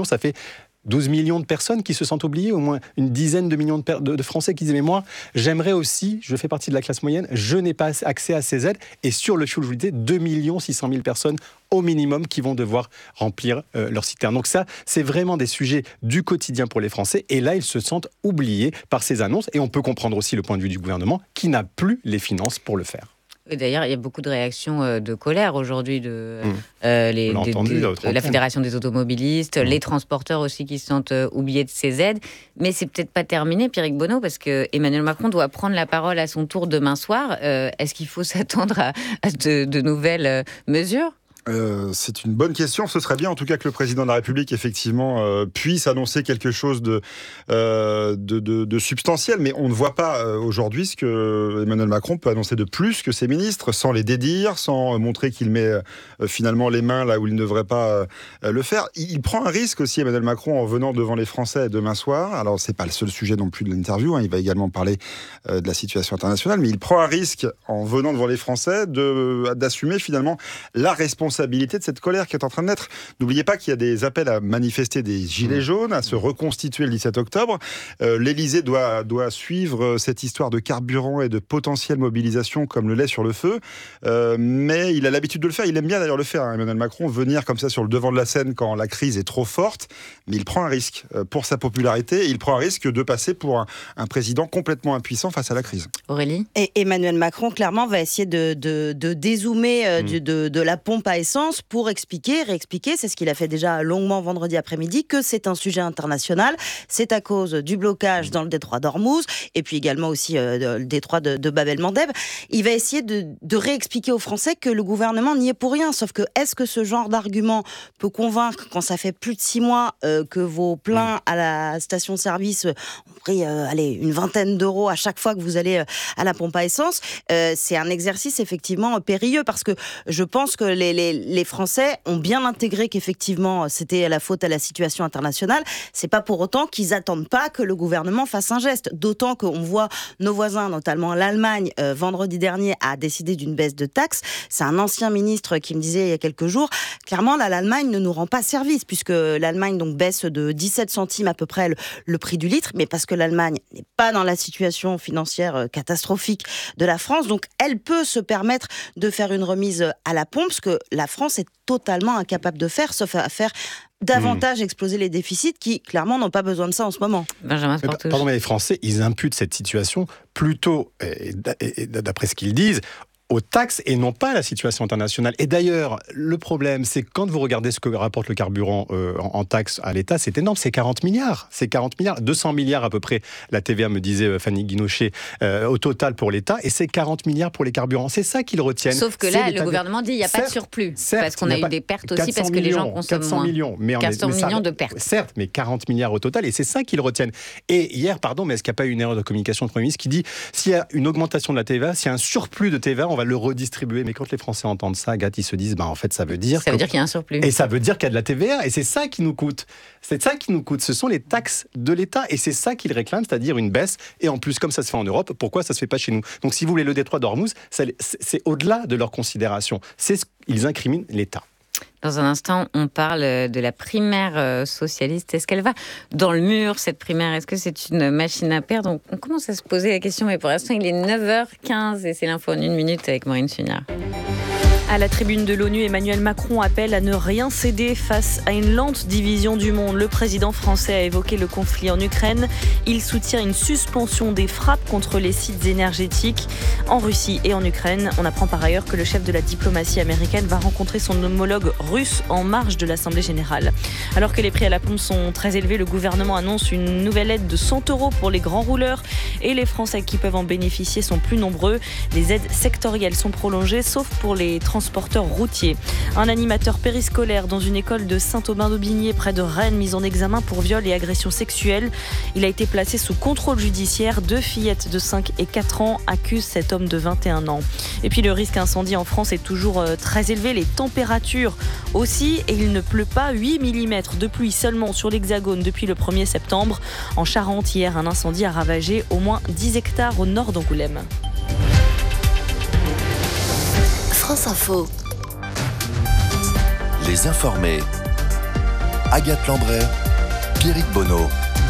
ça fait douze millions de personnes qui se sentent oubliées, au moins une dizaine de millions de, per- de, de Français qui disent mais moi, j'aimerais aussi, je fais partie de la classe moyenne, je n'ai pas accès à ces aides. Et sur le fuel, je vous le disais, deux millions six cent mille personnes au minimum qui vont devoir remplir euh, leur citerne. Donc ça, c'est vraiment des sujets du quotidien pour les Français. Et là, ils se sentent oubliés par ces annonces. Et on peut comprendre aussi le point de vue du gouvernement qui n'a plus les finances pour le faire. Et d'ailleurs, il y a beaucoup de réactions euh, de colère aujourd'hui de Mmh. euh, les, On l'a des- entendu, des- là, de autrement. la Fédération des automobilistes, Mmh. les transporteurs aussi qui se sentent euh, oubliés de ces aides. Mais c'est peut-être pas terminé, Pierrick Bonneau, parce que Emmanuel Macron doit prendre la parole à son tour demain soir. Euh, est-ce qu'il faut s'attendre à, à de, de nouvelles euh, mesures ? Euh, c'est une bonne question. Ce serait bien, en tout cas, que le président de la République, effectivement, euh, puisse annoncer quelque chose de, euh, de, de, de substantiel. Mais on ne voit pas euh, aujourd'hui ce que Emmanuel Macron peut annoncer de plus que ses ministres, sans les dédire, sans euh, montrer qu'il met euh, finalement les mains là où il ne devrait pas euh, le faire. Il, il prend un risque aussi, Emmanuel Macron, en venant devant les Français demain soir. Alors, c'est pas le seul sujet non plus de l'interview. Hein. Il va également parler euh, de la situation internationale. Mais il prend un risque, en venant devant les Français, de, d'assumer finalement la responsabilité responsabilité de cette colère qui est en train de naître. N'oubliez pas qu'il y a des appels à manifester des gilets jaunes, à se reconstituer le dix-sept octobre. Euh, L'Élysée doit, doit suivre cette histoire de carburant et de potentielle mobilisation comme le lait sur le feu. Euh, mais il a l'habitude de le faire. Il aime bien d'ailleurs le faire, hein, Emmanuel Macron, venir comme ça sur le devant de la scène quand la crise est trop forte. Mais il prend un risque pour sa popularité. Et il prend un risque de passer pour un, un président complètement impuissant face à la crise. Aurélie ? Et Emmanuel Macron, clairement, va essayer de, de, de dézoomer euh, mmh. de, de la pompe à essence pour expliquer, réexpliquer, c'est ce qu'il a fait déjà longuement vendredi après-midi, que c'est un sujet international. C'est à cause du blocage dans le détroit d'Ormuz et puis également aussi euh, le détroit de, de Bab el-Mandeb. Il va essayer de, de réexpliquer aux Français que le gouvernement n'y est pour rien. Sauf que est-ce que ce genre d'argument peut convaincre quand ça fait plus de six mois euh, que vos pleins mmh. à la station-service ont pris euh, allez, une vingtaine d'euros à chaque fois que vous allez euh, à la pompe à essence? euh, C'est un exercice effectivement périlleux parce que je pense que les, les, les Français ont bien intégré qu'effectivement c'était la faute à la situation internationale. C'est pas pour autant qu'ils attendent pas que le gouvernement fasse un geste. D'autant qu'on voit nos voisins, notamment l'Allemagne, euh, vendredi dernier a décidé d'une baisse de taxes. C'est un ancien ministre qui me disait il y a quelques jours, clairement là l'Allemagne ne nous rend pas service puisque l'Allemagne donc baisse de dix-sept centimes à peu près le, le prix du litre, mais parce que l'Allemagne n'est pas dans la situation financière catastrophique de la France, donc elle peut se permettre de faire une remise à la pompe, ce que la France est totalement incapable de faire, sauf à faire davantage mmh. exploser les déficits qui, clairement, n'ont pas besoin de ça en ce moment. Benjamin Sportouche. Pardon, mais les Français, ils imputent cette situation plutôt, et, et, et, d'après ce qu'ils disent, aux taxes et non pas à la situation internationale. Et d'ailleurs, le problème, c'est que quand vous regardez ce que rapporte le carburant euh, en, en taxes à l'État, c'est énorme, c'est quarante milliards. C'est quarante milliards, deux cents milliards à peu près, la T V A me disait euh, Fanny Guinochet, euh, au total pour l'État, et c'est quarante milliards pour les carburants. C'est ça qu'ils retiennent. Sauf que là, le gouvernement dit qu'il n'y a certes, pas de surplus, certes, parce qu'on a eu des pertes aussi, parce que les gens consomment quatre cents moins. Millions, mais quatre cents mais millions ça, de pertes. Certes, mais quarante milliards au total, et c'est ça qu'ils retiennent. Et hier, pardon, mais est-ce qu'il n'y a pas eu une erreur de communication du Premier ministre qui dit, s'il y a une augmentation de la T V A, s'il y a un surplus de T V A, on va le redistribuer. Mais quand les Français entendent ça, Agathe, ils se disent, bah, en fait, ça veut dire... Ça veut dire qu'il y a un surplus. Et ça veut dire qu'il y a de la T V A, et c'est ça qui nous coûte. C'est ça qui nous coûte. Ce sont les taxes de l'État, et c'est ça qu'ils réclament, c'est-à-dire une baisse. Et en plus, comme ça se fait en Europe, pourquoi ça se fait pas chez nous? Donc, si vous voulez, le détroit d'Ormuz, c'est, c'est au-delà de leur considération. C'est ce qu'ils incriminent l'État. Dans un instant, on parle de la primaire socialiste. Est-ce qu'elle va dans le mur, cette primaire? Est-ce que c'est une machine à perdre? Donc, on commence à se poser la question, mais pour l'instant, il est neuf heures quinze et c'est l'info en une minute avec Maureen Sugnard. À la tribune de l'ONU, Emmanuel Macron appelle à ne rien céder face à une lente division du monde. Le président français a évoqué le conflit en Ukraine. Il soutient une suspension des frappes contre les sites énergétiques en Russie et en Ukraine. On apprend par ailleurs que le chef de la diplomatie américaine va rencontrer son homologue russe en marge de l'Assemblée générale. Alors que les prix à la pompe sont très élevés, le gouvernement annonce une nouvelle aide de cent euros pour les grands rouleurs et les Français qui peuvent en bénéficier sont plus nombreux. Les aides sectorielles sont prolongées, sauf pour les transporteurs transporteur routier. Un animateur périscolaire dans une école de Saint-Aubin-d'Aubigné près de Rennes mis en examen pour viol et agression sexuelle. Il a été placé sous contrôle judiciaire. Deux fillettes de cinq et quatre ans accusent cet homme de vingt et un ans. Et puis le risque incendie en France est toujours très élevé. Les températures aussi et il ne pleut pas. huit millimètres de pluie seulement sur l'Hexagone depuis le premier septembre. En Charente, hier, un incendie a ravagé au moins dix hectares au nord d'Angoulême. France Info. Les informés. Agathe Lambray, Pierrick Bonneau.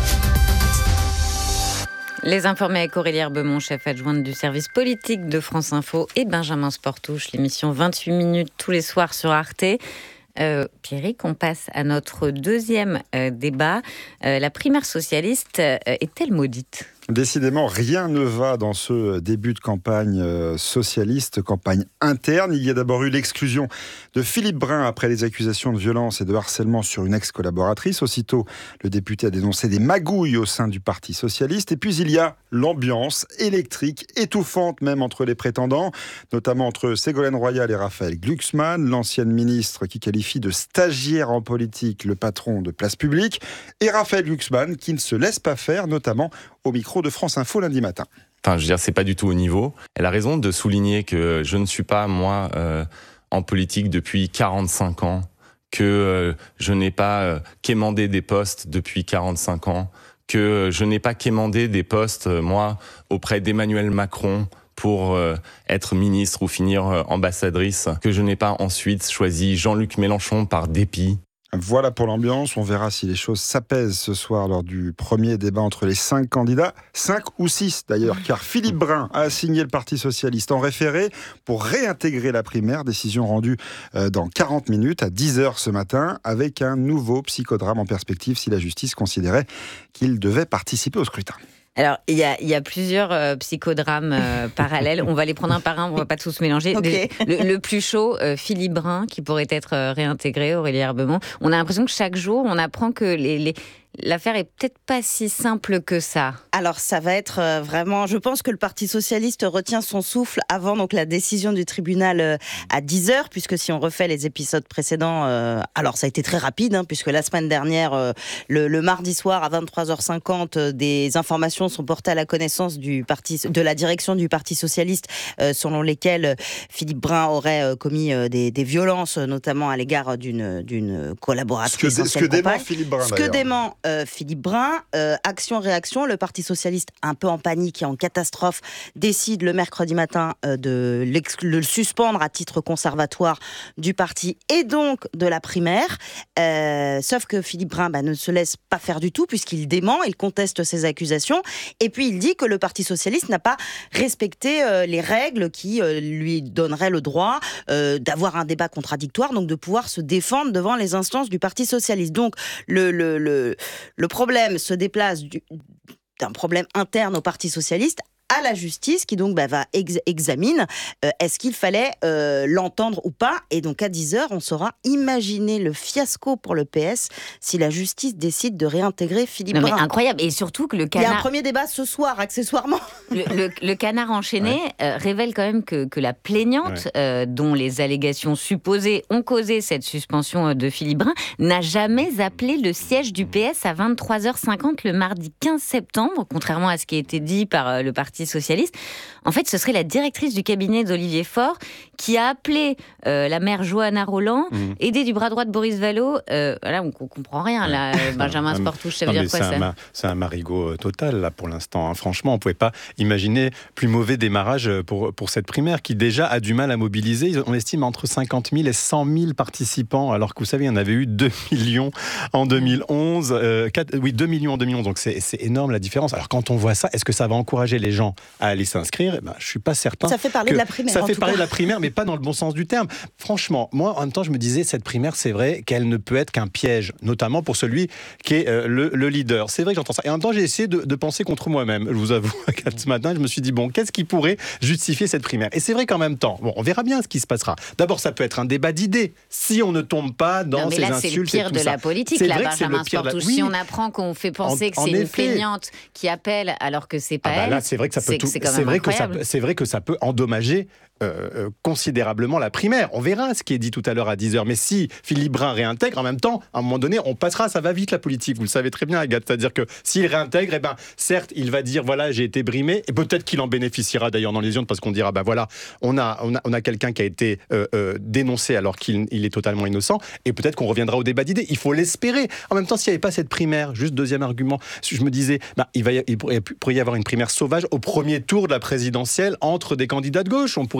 Les informés avec Aurélie Herbemont, chef adjointe du service politique de France Info, et Benjamin Sportouche, l'émission vingt-huit minutes tous les soirs sur Arte. Euh, Pierrick, on passe à notre deuxième euh, débat. Euh, la primaire socialiste euh, est-elle maudite ? Décidément, rien ne va dans ce début de campagne socialiste, campagne interne. Il y a d'abord eu l'exclusion de Philippe Brun après les accusations de violence et de harcèlement sur une ex-collaboratrice. Aussitôt, le député a dénoncé des magouilles au sein du Parti socialiste. Et puis, il y a l'ambiance électrique, étouffante même entre les prétendants, notamment entre Ségolène Royal et Raphaël Glucksmann, l'ancienne ministre qui qualifie de stagiaire en politique le patron de Place Publique, et Raphaël Glucksmann qui ne se laisse pas faire, notamment au micro de France Info lundi matin. Enfin, je veux dire, c'est pas du tout au niveau. Elle a raison de souligner que je ne suis pas, moi, euh, en politique depuis quarante-cinq ans, que euh, je n'ai pas euh, quémandé des postes depuis quarante-cinq ans, que euh, je n'ai pas quémandé des postes, euh, moi, auprès d'Emmanuel Macron pour euh, être ministre ou finir euh, ambassadrice, que je n'ai pas ensuite choisi Jean-Luc Mélenchon par dépit. Voilà pour l'ambiance. On verra si les choses s'apaisent ce soir lors du premier débat entre les cinq candidats. Cinq ou six d'ailleurs, car Philippe Brun a assigné le Parti socialiste en référé pour réintégrer la primaire. Décision rendue dans quarante minutes à dix heures ce matin, avec un nouveau psychodrame en perspective si la justice considérait qu'il devait participer au scrutin. Alors, il y a, il y a plusieurs euh, psychodrames euh, parallèles. On va les prendre un par un, on ne va pas tous mélanger. Okay. Le, le plus chaud, euh, Philippe Brun, qui pourrait être euh, réintégré, Aurélie Herbemont. On a l'impression que chaque jour, on apprend que les... les l'affaire est peut-être pas si simple que ça. Alors ça va être euh, vraiment, je pense que le Parti socialiste retient son souffle avant donc la décision du tribunal euh, à dix heures, puisque si on refait les épisodes précédents, euh, alors ça a été très rapide, hein, puisque la semaine dernière, euh, le, le mardi soir à vingt-trois heures cinquante, euh, des informations sont portées à la connaissance du parti, de la direction du Parti socialiste, euh, selon lesquelles Philippe Brun aurait euh, commis euh, des, des violences, notamment à l'égard d'une, d'une collaboratrice. Ce que, ce que dément Philippe Brun. Ce que dément Euh, Philippe Brun, euh, action-réaction, le Parti socialiste un peu en panique et en catastrophe décide le mercredi matin euh, de, de le suspendre à titre conservatoire du parti et donc de la primaire, euh, sauf que Philippe Brun bah, ne se laisse pas faire du tout puisqu'il dément, il conteste ces accusations et puis il dit que le Parti socialiste n'a pas respecté euh, les règles qui euh, lui donneraient le droit euh, d'avoir un débat contradictoire, donc de pouvoir se défendre devant les instances du Parti socialiste. Donc le, le, le Le problème se déplace du, d'un problème interne au Parti socialiste à la justice qui donc bah, va ex- examine euh, est-ce qu'il fallait euh, l'entendre ou pas, et donc à dix heures on saura imaginer le fiasco pour le P S si la justice décide de réintégrer Philippe non, Brun. Mais incroyable, et surtout que le canard... Il y a un premier débat ce soir accessoirement. Le, le, le canard enchaîné ouais. euh, révèle quand même que, que la plaignante ouais. euh, dont les allégations supposées ont causé cette suspension de Philippe Brun n'a jamais appelé le siège du P S à vingt-trois heures cinquante le mardi quinze septembre, contrairement à ce qui a été dit par euh, le Parti socialiste. En fait, ce serait la directrice du cabinet d'Olivier Faure qui a appelé euh, la maire Johanna Roland, mmh. aidée du bras droit de Boris Vallaud. Euh, là, on ne comprend rien, là, Benjamin Sportouche, ça veut non, dire quoi c'est ça un ma- C'est un marigot total, là, pour l'instant. Hein. Franchement, on ne pouvait pas imaginer plus mauvais démarrage pour, pour cette primaire qui, déjà, a du mal à mobiliser. On estime entre cinquante mille et cent mille participants, alors que, vous savez, il y en avait eu deux millions en deux mille onze. Euh, quatre, oui, deux millions en deux mille onze, donc c'est, c'est énorme la différence. Alors, quand on voit ça, est-ce que ça va encourager les gens à aller s'inscrire? Eh ben, je ne suis pas certain. Ça fait parler de la primaire. Ça fait parler cas. de la primaire, mais pas dans le bon sens du terme. Franchement, moi, en même temps, je me disais, cette primaire, c'est vrai qu'elle ne peut être qu'un piège, notamment pour celui qui est euh, le, le leader. C'est vrai que j'entends ça. Et en même temps, j'ai essayé de, de penser contre moi-même. Je vous avoue, ce matin, je me suis dit, bon, qu'est-ce qui pourrait justifier cette primaire? Et c'est vrai qu'en même temps, bon, on verra bien ce qui se passera. D'abord, ça peut être un débat d'idées, si on ne tombe pas dans non, mais ces là, insultes. C'est le pire et tout de ça. la politique, c'est là, vrai Benjamin Sportouche. Oui. Si on apprend qu'on fait penser en, que c'est une effet. plaignante qui appelle alors que c'est pas ah bah elle, là, c'est vrai que ça peut c'est, tout, c'est, quand c'est même vrai que ça, incroyable. c'est vrai que ça peut endommager euh, euh, considérablement la primaire. On verra ce qui est dit tout à l'heure à dix heures. Mais si Philippe Brun réintègre, en même temps, à un moment donné, on passera, ça va vite la politique. Vous le savez très bien, Agathe. C'est-à-dire que s'il réintègre, eh ben, certes, il va dire voilà, j'ai été brimé, et peut-être qu'il en bénéficiera d'ailleurs dans les urnes parce qu'on dira bah voilà, on a, on a, on a quelqu'un qui a été euh, euh, dénoncé alors qu'il il est totalement innocent, et peut-être qu'on reviendra au débat d'idées. Il faut l'espérer. En même temps, s'il n'y avait pas cette primaire, juste deuxième argument, je me disais, bah, il, va y, il pourrait y avoir une primaire sauvage au premier tour de la présidentielle entre des candidats de gauche. On pourrait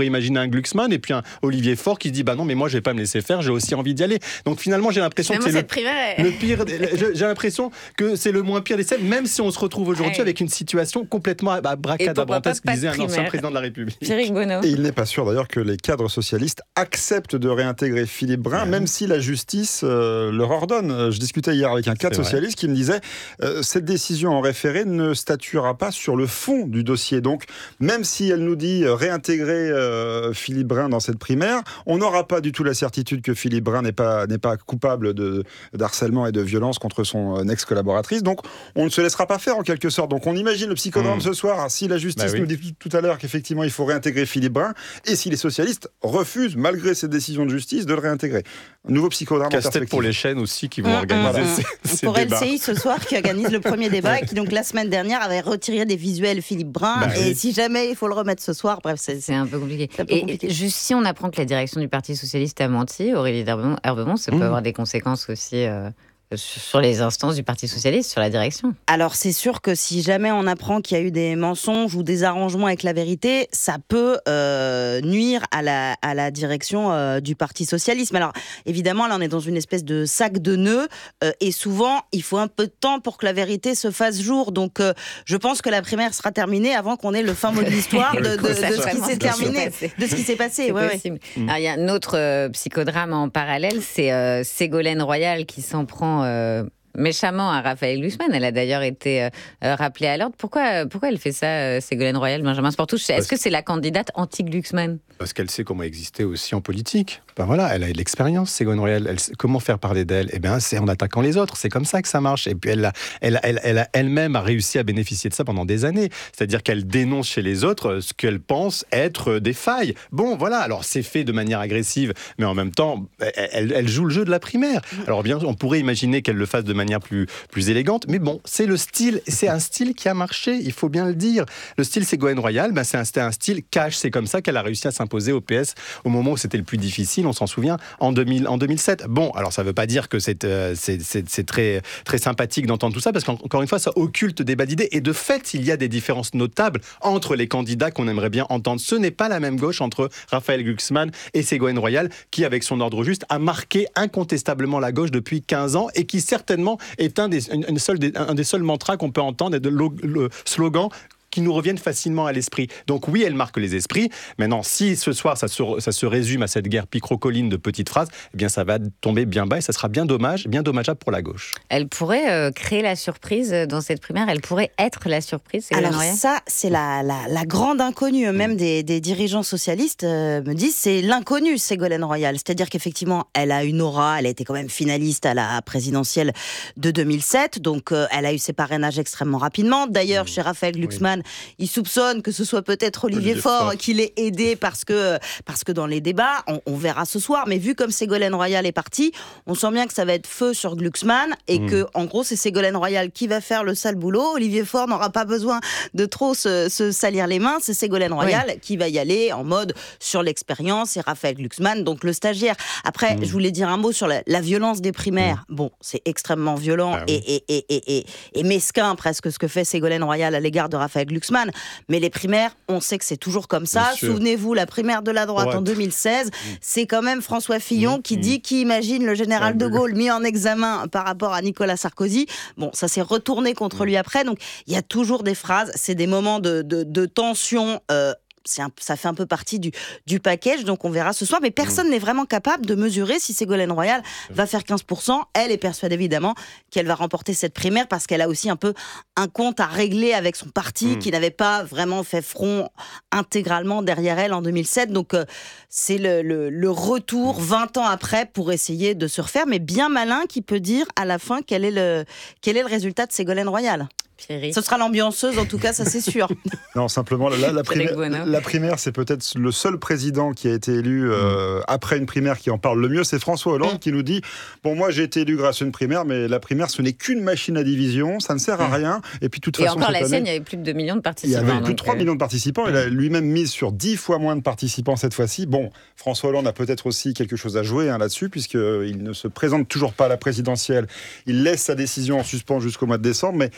imaginer un Glucksmann et puis un Olivier Faure qui se dit bah non mais moi je vais pas me laisser faire, j'ai aussi envie d'y aller. Donc finalement j'ai l'impression que c'est le, primaire, le pire. J'ai l'impression que c'est le moins pire des scènes, même si on se retrouve aujourd'hui ouais. avec une situation complètement abracadabrantesque, disait un ancien président de la République. Pierrick Bonneau. Et il n'est pas sûr d'ailleurs que les cadres socialistes acceptent de réintégrer Philippe Brun, ouais. même si la justice euh, leur ordonne. Je discutais hier avec un cadre c'est socialiste vrai. qui me disait euh, cette décision en référé ne statuera pas sur le fond du dossier. Donc même si elle nous dit euh, réintégrer euh, Philippe Brun dans cette primaire, on n'aura pas du tout la certitude que Philippe Brun n'est pas, n'est pas coupable de, d'harcèlement et de violence contre son euh, ex-collaboratrice. Donc on ne se laissera pas faire en quelque sorte. Donc on imagine le psychodrame mmh. ce soir. Si la justice bah oui. nous dit tout à l'heure qu'effectivement il faut réintégrer Philippe Brun, et si les socialistes refusent, malgré cette décision de justice, de le réintégrer. Un nouveau psychodrame en perspective. Casse-tête pour les chaînes aussi qui vont mmh. organiser voilà. ces, ces pour débats. Pour L C I ce soir qui organise le premier débat ouais. et qui donc la semaine dernière avait retiré des visuels Philippe Brun. Bah et oui. si jamais il faut le remettre ce soir, bref, c'est, c'est un peu compliqué. Un peu et compliqué. Juste si on apprend que la direction du Parti socialiste a menti, Aurélie Herbemont, ça peut mmh. avoir des conséquences aussi. Euh... sur les instances du Parti socialiste, sur la direction. Alors c'est sûr que si jamais on apprend qu'il y a eu des mensonges ou des arrangements avec la vérité, ça peut euh, nuire à la, à la direction euh, du Parti socialiste. Mais alors évidemment là on est dans une espèce de sac de nœuds euh, et souvent il faut un peu de temps pour que la vérité se fasse jour. Donc euh, je pense que la primaire sera terminée avant qu'on ait le fin mot de l'histoire de, de, de, de ce qui s'est terminé, de ce qui s'est passé. Ouais, ouais. Alors il y a un autre euh, psychodrame en parallèle, c'est euh, Ségolène Royal qui s'en prend Euh, méchamment à Raphaël Glucksmann. Elle a d'ailleurs été euh, rappelée à l'ordre. Pourquoi, pourquoi elle fait ça, euh, Ségolène Royal, Benjamin Sportouche ? Est-ce que c'est la candidate anti-Glucksmann ? Parce qu'elle sait comment exister aussi en politique. Ben voilà, elle a de l'expérience, Ségolène Royal. Elle sait comment faire parler d'elle ? Eh bien, c'est en attaquant les autres. C'est comme ça que ça marche. Et puis, elle, a, elle, elle, elle a elle-même a réussi à bénéficier de ça pendant des années. C'est-à-dire qu'elle dénonce chez les autres ce qu'elle pense être des failles. Bon, voilà. Alors, c'est fait de manière agressive, mais en même temps, elle, elle joue le jeu de la primaire. Alors, bien, on pourrait imaginer qu'elle le fasse de manière plus, plus élégante, mais bon, c'est le style. C'est un style qui a marché, il faut bien le dire. Le style Ségolène Royal, ben, c'est un, c'était un style cash. C'est comme ça qu'elle a réussi à s'imposer au P S au moment où c'était le plus difficile, on s'en souvient, en, deux mille, en deux mille sept. Bon, alors ça ne veut pas dire que c'est, euh, c'est, c'est, c'est très, très sympathique d'entendre tout ça, parce qu'encore une fois, ça occulte des débat d'idées, et de fait, il y a des différences notables entre les candidats qu'on aimerait bien entendre. Ce n'est pas la même gauche entre Raphaël Glucksmann et Ségolène Royal, qui, avec son ordre juste, a marqué incontestablement la gauche depuis quinze ans, et qui certainement est un des, une, une seule, un des seuls mantras qu'on peut entendre, et de le, le slogan qui nous reviennent facilement à l'esprit. Donc oui, elle marque les esprits. Maintenant, si ce soir, ça se, ça se résume à cette guerre picrocolline de petites phrases, eh bien, ça va tomber bien bas et ça sera bien dommage, bien dommageable pour la gauche. Elle pourrait euh, créer la surprise dans cette primaire. Elle pourrait être la surprise. Alors Royal. Ça, c'est la, la, la grande inconnue. Même mmh. des, des dirigeants socialistes euh, me disent c'est l'inconnue, Ségolène Royal. C'est-à-dire qu'effectivement, elle a une aura. Elle a été quand même finaliste à la présidentielle de deux mille sept. Donc, euh, elle a eu ses parrainages extrêmement rapidement. D'ailleurs, mmh. chez Raphaël Glucksmann, oui. il soupçonne que ce soit peut-être Olivier, Olivier Faure, Faure qui l'ait aidé parce que, parce que dans les débats, on, on verra ce soir, mais vu comme Ségolène Royal est partie, on sent bien que ça va être feu sur Glucksmann et mmh. que, en gros, c'est Ségolène Royal qui va faire le sale boulot. Olivier Faure n'aura pas besoin de trop se, se salir les mains. C'est Ségolène Royal oui. qui va y aller en mode sur l'expérience et Raphaël Glucksmann, donc le stagiaire. Après, mmh. je voulais dire un mot sur la, la violence des primaires. Mmh. Bon, c'est extrêmement violent ah, oui. et, et, et, et, et, et mesquin presque ce que fait Ségolène Royal à l'égard de Raphaël Glucksmann. Mais les primaires, on sait que c'est toujours comme ça. Souvenez-vous, la primaire de la droite ouais. en deux mille seize, mmh. c'est quand même François Fillon mmh. qui mmh. dit qui imagine le général de Gaulle mis en examen par rapport à Nicolas Sarkozy. Bon, ça s'est retourné contre mmh. lui après. Donc, il y a toujours des phrases, c'est des moments de, de, de tension. Euh, C'est un, ça fait un peu partie du, du package, donc on verra ce soir. Mais personne mmh. n'est vraiment capable de mesurer si Ségolène Royal va faire quinze pour cent. Elle est persuadée évidemment qu'elle va remporter cette primaire parce qu'elle a aussi un peu un compte à régler avec son parti mmh. qui n'avait pas vraiment fait front intégralement derrière elle en deux mille sept. Donc euh, c'est le, le, le retour vingt ans après pour essayer de se refaire, mais bien malin qui peut dire à la fin quel est le, quel est le résultat de Ségolène Royal. Pierrick. Ce sera l'ambianceuse, en tout cas, ça c'est sûr. Non, simplement, la, la, primaire, la primaire, c'est peut-être le seul président qui a été élu euh, mmh. après une primaire qui en parle le mieux, c'est François Hollande mmh. qui nous dit « Bon, moi j'ai été élu grâce à une primaire, mais la primaire, ce n'est qu'une machine à division, ça ne sert à mmh. rien. » Et puis, de toute Et façon, encore la année, sienne, il y avait plus de deux millions de participants. Il y avait plus de trois euh... millions de participants, mmh. il a lui-même mis sur dix fois moins de participants cette fois-ci. Bon, François Hollande a peut-être aussi quelque chose à jouer hein, là-dessus, puisqu'il ne se présente toujours pas à la présidentielle. Il laisse sa décision en suspens jusqu'au mois de décembre, mais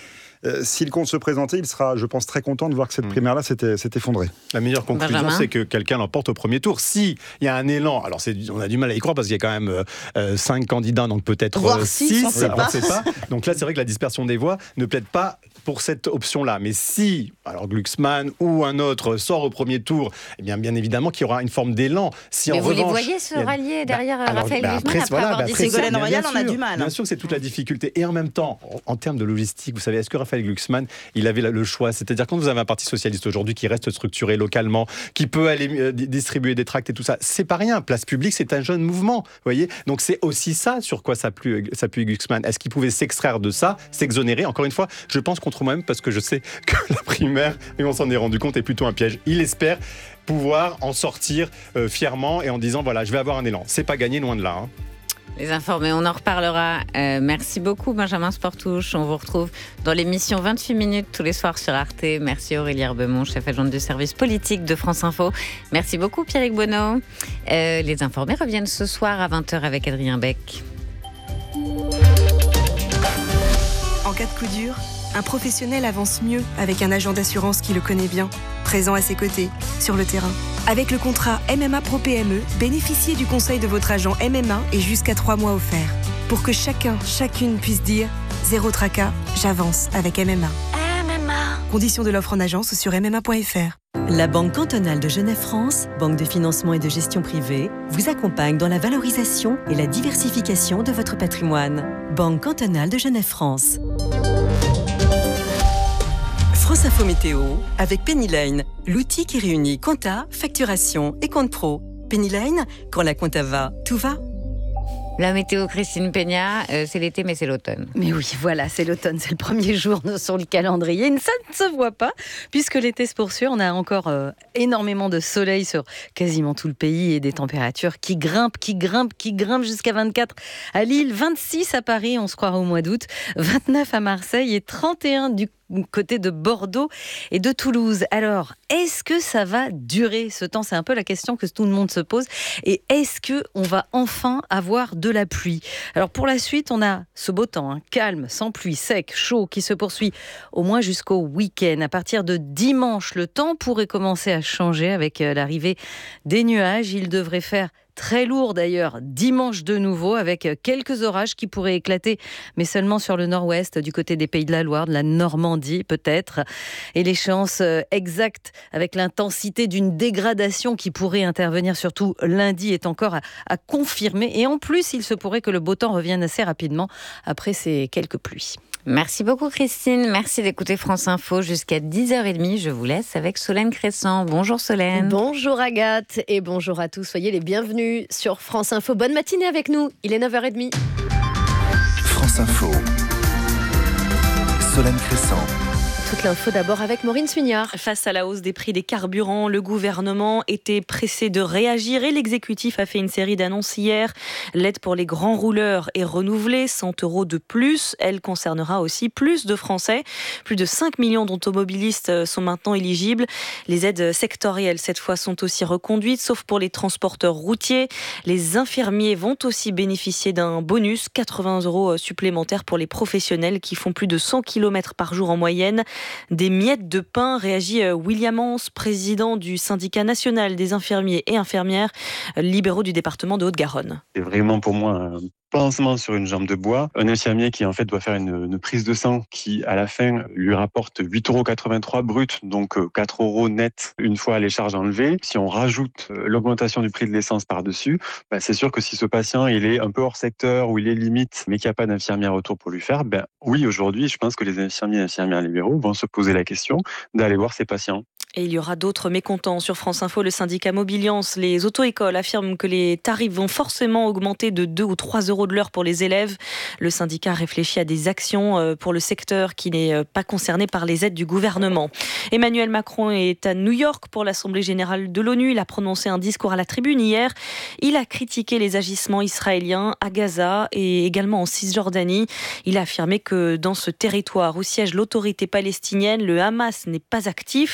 Euh, s'il compte se présenter, il sera, je pense, très content de voir que cette mmh. primaire-là s'est, s'est effondrée. La meilleure conclusion, Benjamin. c'est que quelqu'un l'emporte au premier tour. Si il y a un élan, alors c'est, on a du mal à y croire parce qu'il y a quand même euh, cinq candidats, donc peut-être Voire six, six, on sait on pas. sait pas. Donc là, c'est vrai que la dispersion des voix ne plaide pas pour cette option-là. Mais si, alors Glucksmann ou un autre sort au premier tour, eh bien, bien évidemment qu'il y aura une forme d'élan. Si Mais en vous revanche, les voyez se il y a- rallier derrière bah, alors, Raphaël bah, Glucksmann après, après voilà, avoir bah, dit après, Ségolène bien Royal, on a sûr, du mal. Bien sûr, c'est toute la difficulté. Et en même temps, en, en termes de logistique, vous savez, est-ce que Raphaël Glucksmann, il avait le choix? C'est-à-dire, quand vous avez un parti socialiste aujourd'hui qui reste structuré localement, qui peut aller euh, distribuer des tracts et tout ça, c'est pas rien. Place Publique, c'est un jeune mouvement, vous voyez. Donc c'est aussi ça sur quoi s'appuie, s'appuie Glucksmann. Est-ce qu'il pouvait s'extraire de ça, s'exonérer? Encore une fois, je pense contre moi-même parce que je sais que la primaire, et on s'en est rendu compte, est plutôt un piège. Il espère pouvoir en sortir euh, fièrement et en disant voilà, je vais avoir un élan. C'est pas gagné, loin de là. Hein. Les informés, on en reparlera. Euh, merci beaucoup Benjamin Sportouche. On vous retrouve dans l'émission vingt-huit minutes tous les soirs sur Arte. Merci Aurélie Herbemont, chef adjointe du service politique de France Info. Merci beaucoup Pierrick Bonneau. Euh, les informés reviennent ce soir à vingt heures avec Adrien Beck. En cas de coup dur, un professionnel avance mieux avec un agent d'assurance qui le connaît bien, présent à ses côtés, sur le terrain. Avec le contrat M M A Pro P M E, bénéficiez du conseil de votre agent M M A et jusqu'à trois mois offerts. Pour que chacun, chacune puisse dire « Zéro tracas, j'avance avec M M A ». M M A. Conditions de l'offre en agence ou sur m m a point f r. La Banque cantonale de Genève-France, banque de financement et de gestion privée, vous accompagne dans la valorisation et la diversification de votre patrimoine. Banque cantonale de Genève-France. France Info Météo avec Penny Lane, l'outil qui réunit compta, facturation et compte pro. Penny Lane, quand la compta va, tout va. La météo, Christine Peña, euh, c'est l'été mais c'est l'automne. Mais oui, voilà, c'est l'automne, c'est le premier jour sur le calendrier. Ça ne se voit pas, puisque l'été se poursuit. On a encore euh, énormément de soleil sur quasiment tout le pays et des températures qui grimpent, qui grimpent, qui grimpent jusqu'à vingt-quatre à Lille, vingt-six à Paris, on se croira au mois d'août, vingt-neuf à Marseille et trente et un du côté de Bordeaux et de Toulouse. Alors, est-ce que ça va durer ce temps? C'est un peu la question que tout le monde se pose. Et est-ce qu'on va enfin avoir de la pluie? Alors, pour la suite, on a ce beau temps, hein, calme, sans pluie, sec, chaud, qui se poursuit au moins jusqu'au week-end. À partir de dimanche, le temps pourrait commencer à changer avec l'arrivée des nuages. Il devrait faire très lourd d'ailleurs, dimanche de nouveau, avec quelques orages qui pourraient éclater, mais seulement sur le nord-ouest, du côté des Pays de la Loire, de la Normandie peut-être. Et l'échéance exacte, avec l'intensité d'une dégradation qui pourrait intervenir surtout lundi, est encore à, à confirmer. Et en plus, il se pourrait que le beau temps revienne assez rapidement après ces quelques pluies. Merci beaucoup Christine, merci d'écouter France Info jusqu'à dix heures trente. Je vous laisse avec Solène Crescent. Bonjour Solène. Bonjour Agathe et bonjour à tous. Soyez les bienvenus sur France Info. Bonne matinée avec nous, il est neuf heures trente. France Info. Solène Crescent. Toute l'info d'abord avec Maureen Suignard. Face à la hausse des prix des carburants, le gouvernement était pressé de réagir et l'exécutif a fait une série d'annonces hier. L'aide pour les grands rouleurs est renouvelée, cent euros de plus. Elle concernera aussi plus de Français. Plus de cinq millions d'automobilistes sont maintenant éligibles. Les aides sectorielles, cette fois, sont aussi reconduites, sauf pour les transporteurs routiers. Les infirmiers vont aussi bénéficier d'un bonus, quatre-vingts euros supplémentaires pour les professionnels qui font plus de cent kilomètres par jour en moyenne. Des miettes de pain, réagit William Hans, président du syndicat national des infirmiers et infirmières libéraux du département de Haute-Garonne. C'est vraiment pour moi un pansement sur une jambe de bois. Un infirmier qui en fait doit faire une, une prise de sang qui à la fin lui rapporte huit euros quatre-vingt-trois brut, donc quatre euros net une fois les charges enlevées. Si on rajoute l'augmentation du prix de l'essence par-dessus, ben c'est sûr que si ce patient il est un peu hors secteur ou il est limite mais qu'il n'y a pas d'infirmière autour pour lui faire, ben oui, aujourd'hui je pense que les infirmiers et infirmières libéraux vont se poser la question d'aller voir ces patients. Et il y aura d'autres mécontents. Sur France Info, le syndicat Mobiliance, les auto-écoles affirment que les tarifs vont forcément augmenter de deux ou trois euros de l'heure pour les élèves. Le syndicat réfléchit à des actions pour le secteur qui n'est pas concerné par les aides du gouvernement. Emmanuel Macron est à New York pour l'Assemblée générale de l'ONU. Il a prononcé un discours à la tribune hier. Il a critiqué les agissements israéliens à Gaza et également en Cisjordanie. Il a affirmé que dans ce territoire où siège l'autorité palestinienne, le Hamas n'est pas actif.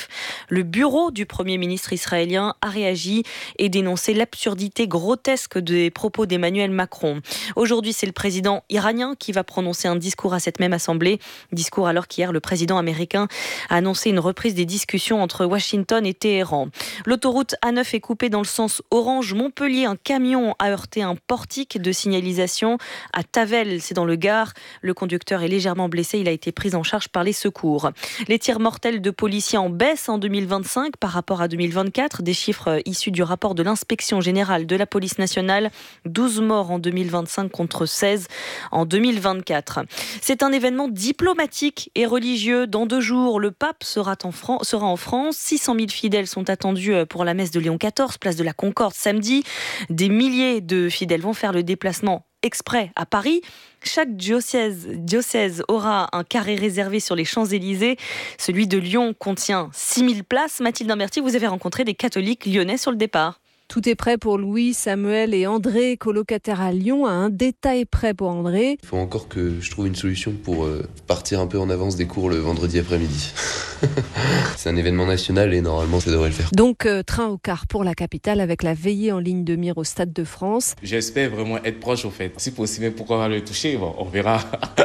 Le bureau du Premier ministre israélien a réagi et dénoncé l'absurdité grotesque des propos d'Emmanuel Macron. Aujourd'hui, c'est le président iranien qui va prononcer un discours à cette même assemblée. Discours alors qu'hier, le président américain a annoncé une reprise des discussions entre Washington et Téhéran. L'autoroute A neuf est coupée dans le sens Orange-Montpellier. Un camion a heurté un portique de signalisation à Tavel, c'est dans le Gard. Le conducteur est légèrement blessé, il a été pris en charge par les secours. Les tirs mortels de policiers en baisse en deux mille vingt-cinq par rapport à deux mille vingt-quatre. Des chiffres issus du rapport de l'inspection générale de la police nationale. douze morts en deux mille vingt-cinq contre seize en deux mille vingt-quatre. C'est un événement diplomatique et religieux. Dans deux jours, le pape sera en, Fran- sera en France. six cent mille fidèles sont attendus pour la messe de Léon quatorze, place de la Concorde samedi. Des milliers de fidèles vont faire le déplacement exprès à Paris. Chaque diocèse, diocèse aura un carré réservé sur les Champs-Élysées. Celui de Lyon contient six mille places. Mathilde Imberti, vous avez rencontré des catholiques lyonnais sur le départ. Tout est prêt pour Louis, Samuel et André, colocataires à Lyon. Un détail prêt pour André. Il faut encore que je trouve une solution pour euh, partir un peu en avance des cours le vendredi après-midi. C'est un événement national et normalement ça devrait le faire. Donc euh, train au quart pour la capitale avec la veillée en ligne de mire au Stade de France. J'espère vraiment être proche au fait. Si possible, pourquoi le toucher, bon, on verra.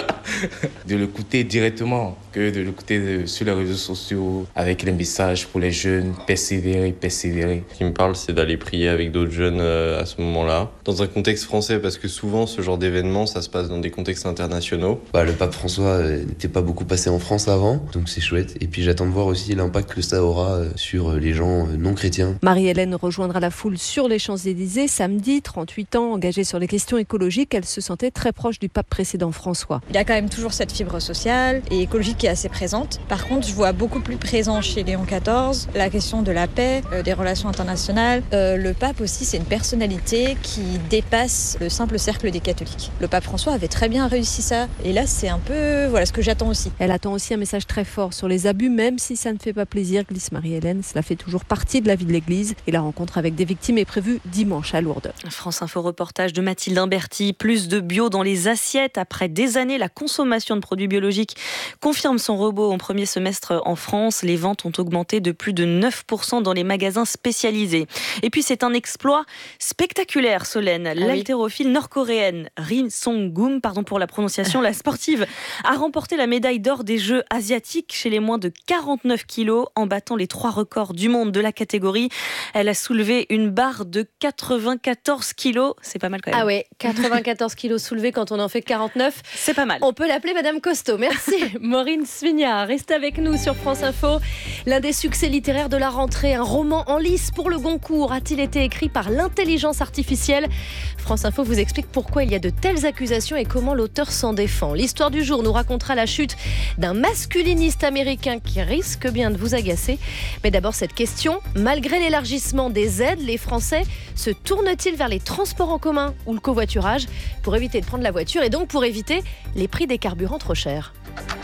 De l'écouter directement que de l'écouter sur les réseaux sociaux avec les messages pour les jeunes, persévérer, persévérer. Ce qui me parle, c'est d'aller prier avec d'autres jeunes à ce moment-là, dans un contexte français, parce que souvent ce genre d'événement, ça se passe dans des contextes internationaux. Bah, le pape François n'était pas beaucoup passé en France avant, donc c'est chouette. Et puis j'attends de voir aussi l'impact que ça aura sur les gens non chrétiens. Marie-Hélène rejoindra la foule sur les Champs-Élysées samedi, trente-huit ans, engagée sur les questions écologiques. Elle se sentait très proche du pape précédent François. Il a quand même toujours cette fibre sociale et écologique qui est assez présente. Par contre, je vois beaucoup plus présent chez Léon quatorze la question de la paix, euh, des relations internationales. Euh, le pape aussi, c'est une personnalité qui dépasse le simple cercle des catholiques. Le pape François avait très bien réussi ça. Et là, c'est un peu voilà ce que j'attends aussi. Elle attend aussi un message très fort sur les abus, même si ça ne fait pas plaisir, glisse Marie-Hélène. Cela fait toujours partie de la vie de l'Église. Et la rencontre avec des victimes est prévue dimanche à Lourdes. France Info reportage de Mathilde Imberti. Plus de bio dans les assiettes. Après des années, la consommation de produits biologiques confirme son rebond au premier semestre en France. Les ventes ont augmenté de plus de neuf pour cent dans les magasins spécialisés. Et puis c'est un exploit spectaculaire, Solène. Ah L'haltérophile oui. nord-coréenne Rim Song-gun, pardon pour la prononciation, la sportive, a remporté la médaille d'or des Jeux asiatiques chez les moins de quarante-neuf kilos en battant les trois records du monde de la catégorie. Elle a soulevé une barre de quatre-vingt-quatorze kilos. C'est pas mal quand même. Ah ouais, quatre-vingt-quatorze kilos soulevés quand on en fait quarante-neuf. C'est pas mal. On peut l'appeler Madame Costaud. Merci Maureen Svignard. Restez avec nous sur France Info. L'un des succès littéraires de la rentrée, un roman en lice pour le Goncourt, a-t-il été écrit par l'intelligence artificielle ? France Info vous explique pourquoi il y a de telles accusations et comment l'auteur s'en défend. L'histoire du jour nous racontera la chute d'un masculiniste américain qui risque bien de vous agacer. Mais d'abord cette question, malgré l'élargissement des aides, les Français se tournent-ils vers les transports en commun ou le covoiturage pour éviter de prendre la voiture et donc pour éviter les prix des carburants trop chers ?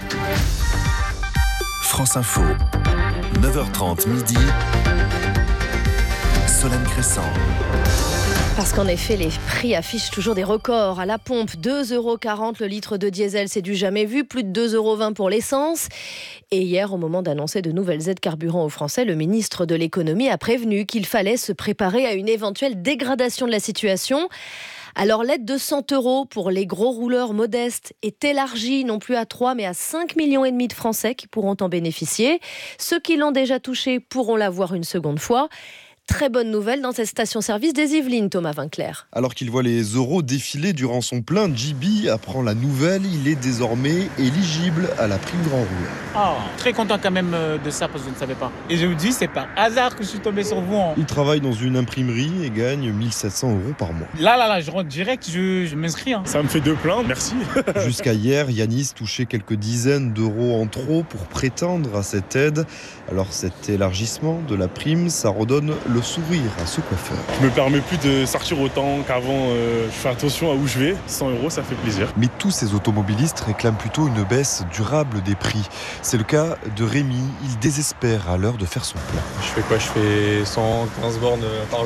France Info, neuf heures trente midi, Solène Crescent. Parce qu'en effet, les prix affichent toujours des records. À la pompe, deux euros quarante le litre de diesel, c'est du jamais vu. Plus de deux euros vingt pour l'essence. Et hier, au moment d'annoncer de nouvelles aides carburant aux Français, le ministre de l'économie a prévenu qu'il fallait se préparer à une éventuelle dégradation de la situation. Alors l'aide de cent euros pour les gros rouleurs modestes est élargie non plus à trois mais à cinq millions et demi de Français qui pourront en bénéficier. Ceux qui l'ont déjà touchée pourront l'avoir une seconde fois. Très bonne nouvelle dans cette station-service des Yvelines, Thomas Vinclair. Alors qu'il voit les euros défiler durant son plein, J B apprend la nouvelle. Il est désormais éligible à la prime grand rouleur. Ah, très content quand même de ça parce que je ne savais pas. Et je vous dis, c'est par hasard que je suis tombé sur vous. Hein. Il travaille dans une imprimerie et gagne mille sept cents euros par mois. Là, là, là, je rentre direct, je, je m'inscris. Hein. Ça me fait deux pleins, merci. Jusqu'à hier, Yanis touchait quelques dizaines d'euros en trop pour prétendre à cette aide. Alors cet élargissement de la prime, ça redonne le sourire à ce coiffeur. Je me permets plus de sortir autant qu'avant, euh, je fais attention à où je vais, cent euros ça fait plaisir. Mais tous ces automobilistes réclament plutôt une baisse durable des prix. C'est le cas de Rémi, il désespère à l'heure de faire son plein. Je fais quoi ? Je fais cent quinze bornes par jour.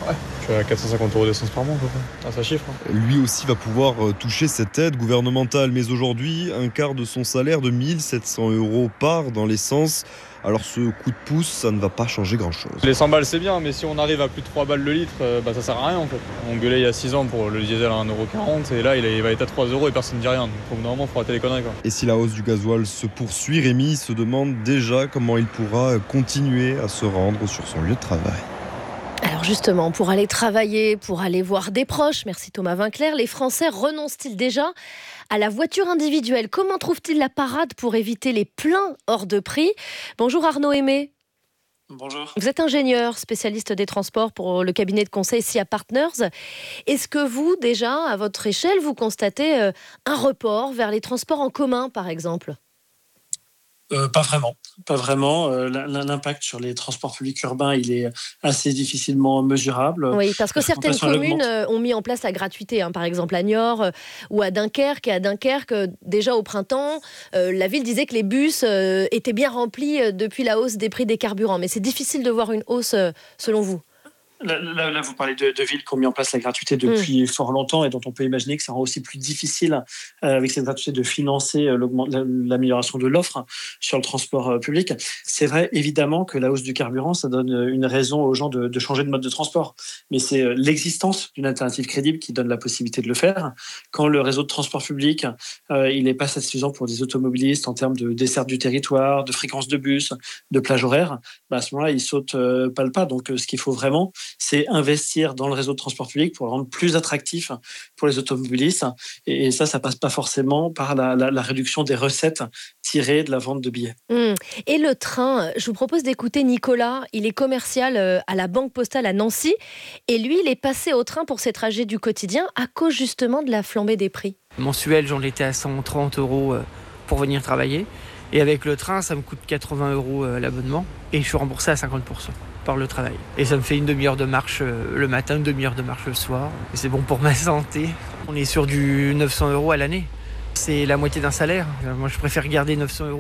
Ouais, je suis à quatre cent cinquante euros d'essence par mois, à peu près. Ah, ça chiffre. Hein. Lui aussi va pouvoir toucher cette aide gouvernementale, mais aujourd'hui, un quart de son salaire de mille sept cents euros part dans l'essence. Alors ce coup de pouce, ça ne va pas changer grand-chose. Les cent balles, c'est bien, mais si on arrive à plus de trois balles le litre, bah, ça sert à rien en fait. On gueulait il y a six ans pour le diesel à un euro quarante, et là, il va être à trois euros et personne ne dit rien. Donc normalement, il faut arrêter les conneries, quoi. Et si la hausse du gasoil se poursuit, Rémi se demande déjà comment il pourra continuer à se rendre sur son lieu de travail. Alors justement, pour aller travailler, pour aller voir des proches, merci Thomas Vinclair, les Français renoncent-ils déjà à la voiture individuelle? Comment trouvent-ils la parade pour éviter les pleins hors de prix? Bonjour Arnaud Aimé. Bonjour. Vous êtes ingénieur, spécialiste des transports pour le cabinet de conseil S I A Partners. Est-ce que vous, déjà, à votre échelle, vous constatez un report vers les transports en commun, par exemple ? Euh, pas vraiment, pas vraiment. Euh, l'impact sur les transports publics urbains, il est assez difficilement mesurable. Oui, parce que certaines communes ont mis en place la gratuité. Hein, par exemple, à Niort euh, ou à Dunkerque. Et à Dunkerque, euh, déjà au printemps, euh, la ville disait que les bus euh, étaient bien remplis euh, depuis la hausse des prix des carburants. Mais c'est difficile de voir une hausse, euh, selon vous. Là, là, là, vous parlez de, de villes qui ont mis en place la gratuité depuis mmh. fort longtemps et dont on peut imaginer que ça rend aussi plus difficile euh, avec cette gratuité de financer euh, l'amélioration de l'offre sur le transport euh, public. C'est vrai, évidemment, que la hausse du carburant, ça donne une raison aux gens de, de changer de mode de transport. Mais c'est euh, l'existence d'une alternative crédible qui donne la possibilité de le faire. Quand le réseau de transport public, euh, il n'est pas satisfaisant pour des automobilistes en termes de desserte du territoire, de fréquence de bus, de plage horaire, bah, à ce moment-là, ils sautent euh, pas le pas. Donc, euh, ce qu'il faut vraiment, c'est investir dans le réseau de transport public pour le rendre plus attractif pour les automobilistes. Et ça, ça passe pas forcément par la, la, la réduction des recettes tirées de la vente de billets. Mmh. Et le train, je vous propose d'écouter Nicolas. Il est commercial à la Banque Postale à Nancy. Et lui, il est passé au train pour ses trajets du quotidien à cause justement de la flambée des prix. Mensuel, j'en étais à cent trente euros pour venir travailler. Et avec le train, ça me coûte quatre-vingts euros l'abonnement. Et je suis remboursé à cinquante pour cent par le travail. Et ça me fait une demi-heure de marche le matin, une demi-heure de marche le soir. Et c'est bon pour ma santé. On est sur du neuf cents euros à l'année. C'est la moitié d'un salaire. Moi, je préfère garder neuf cents euros.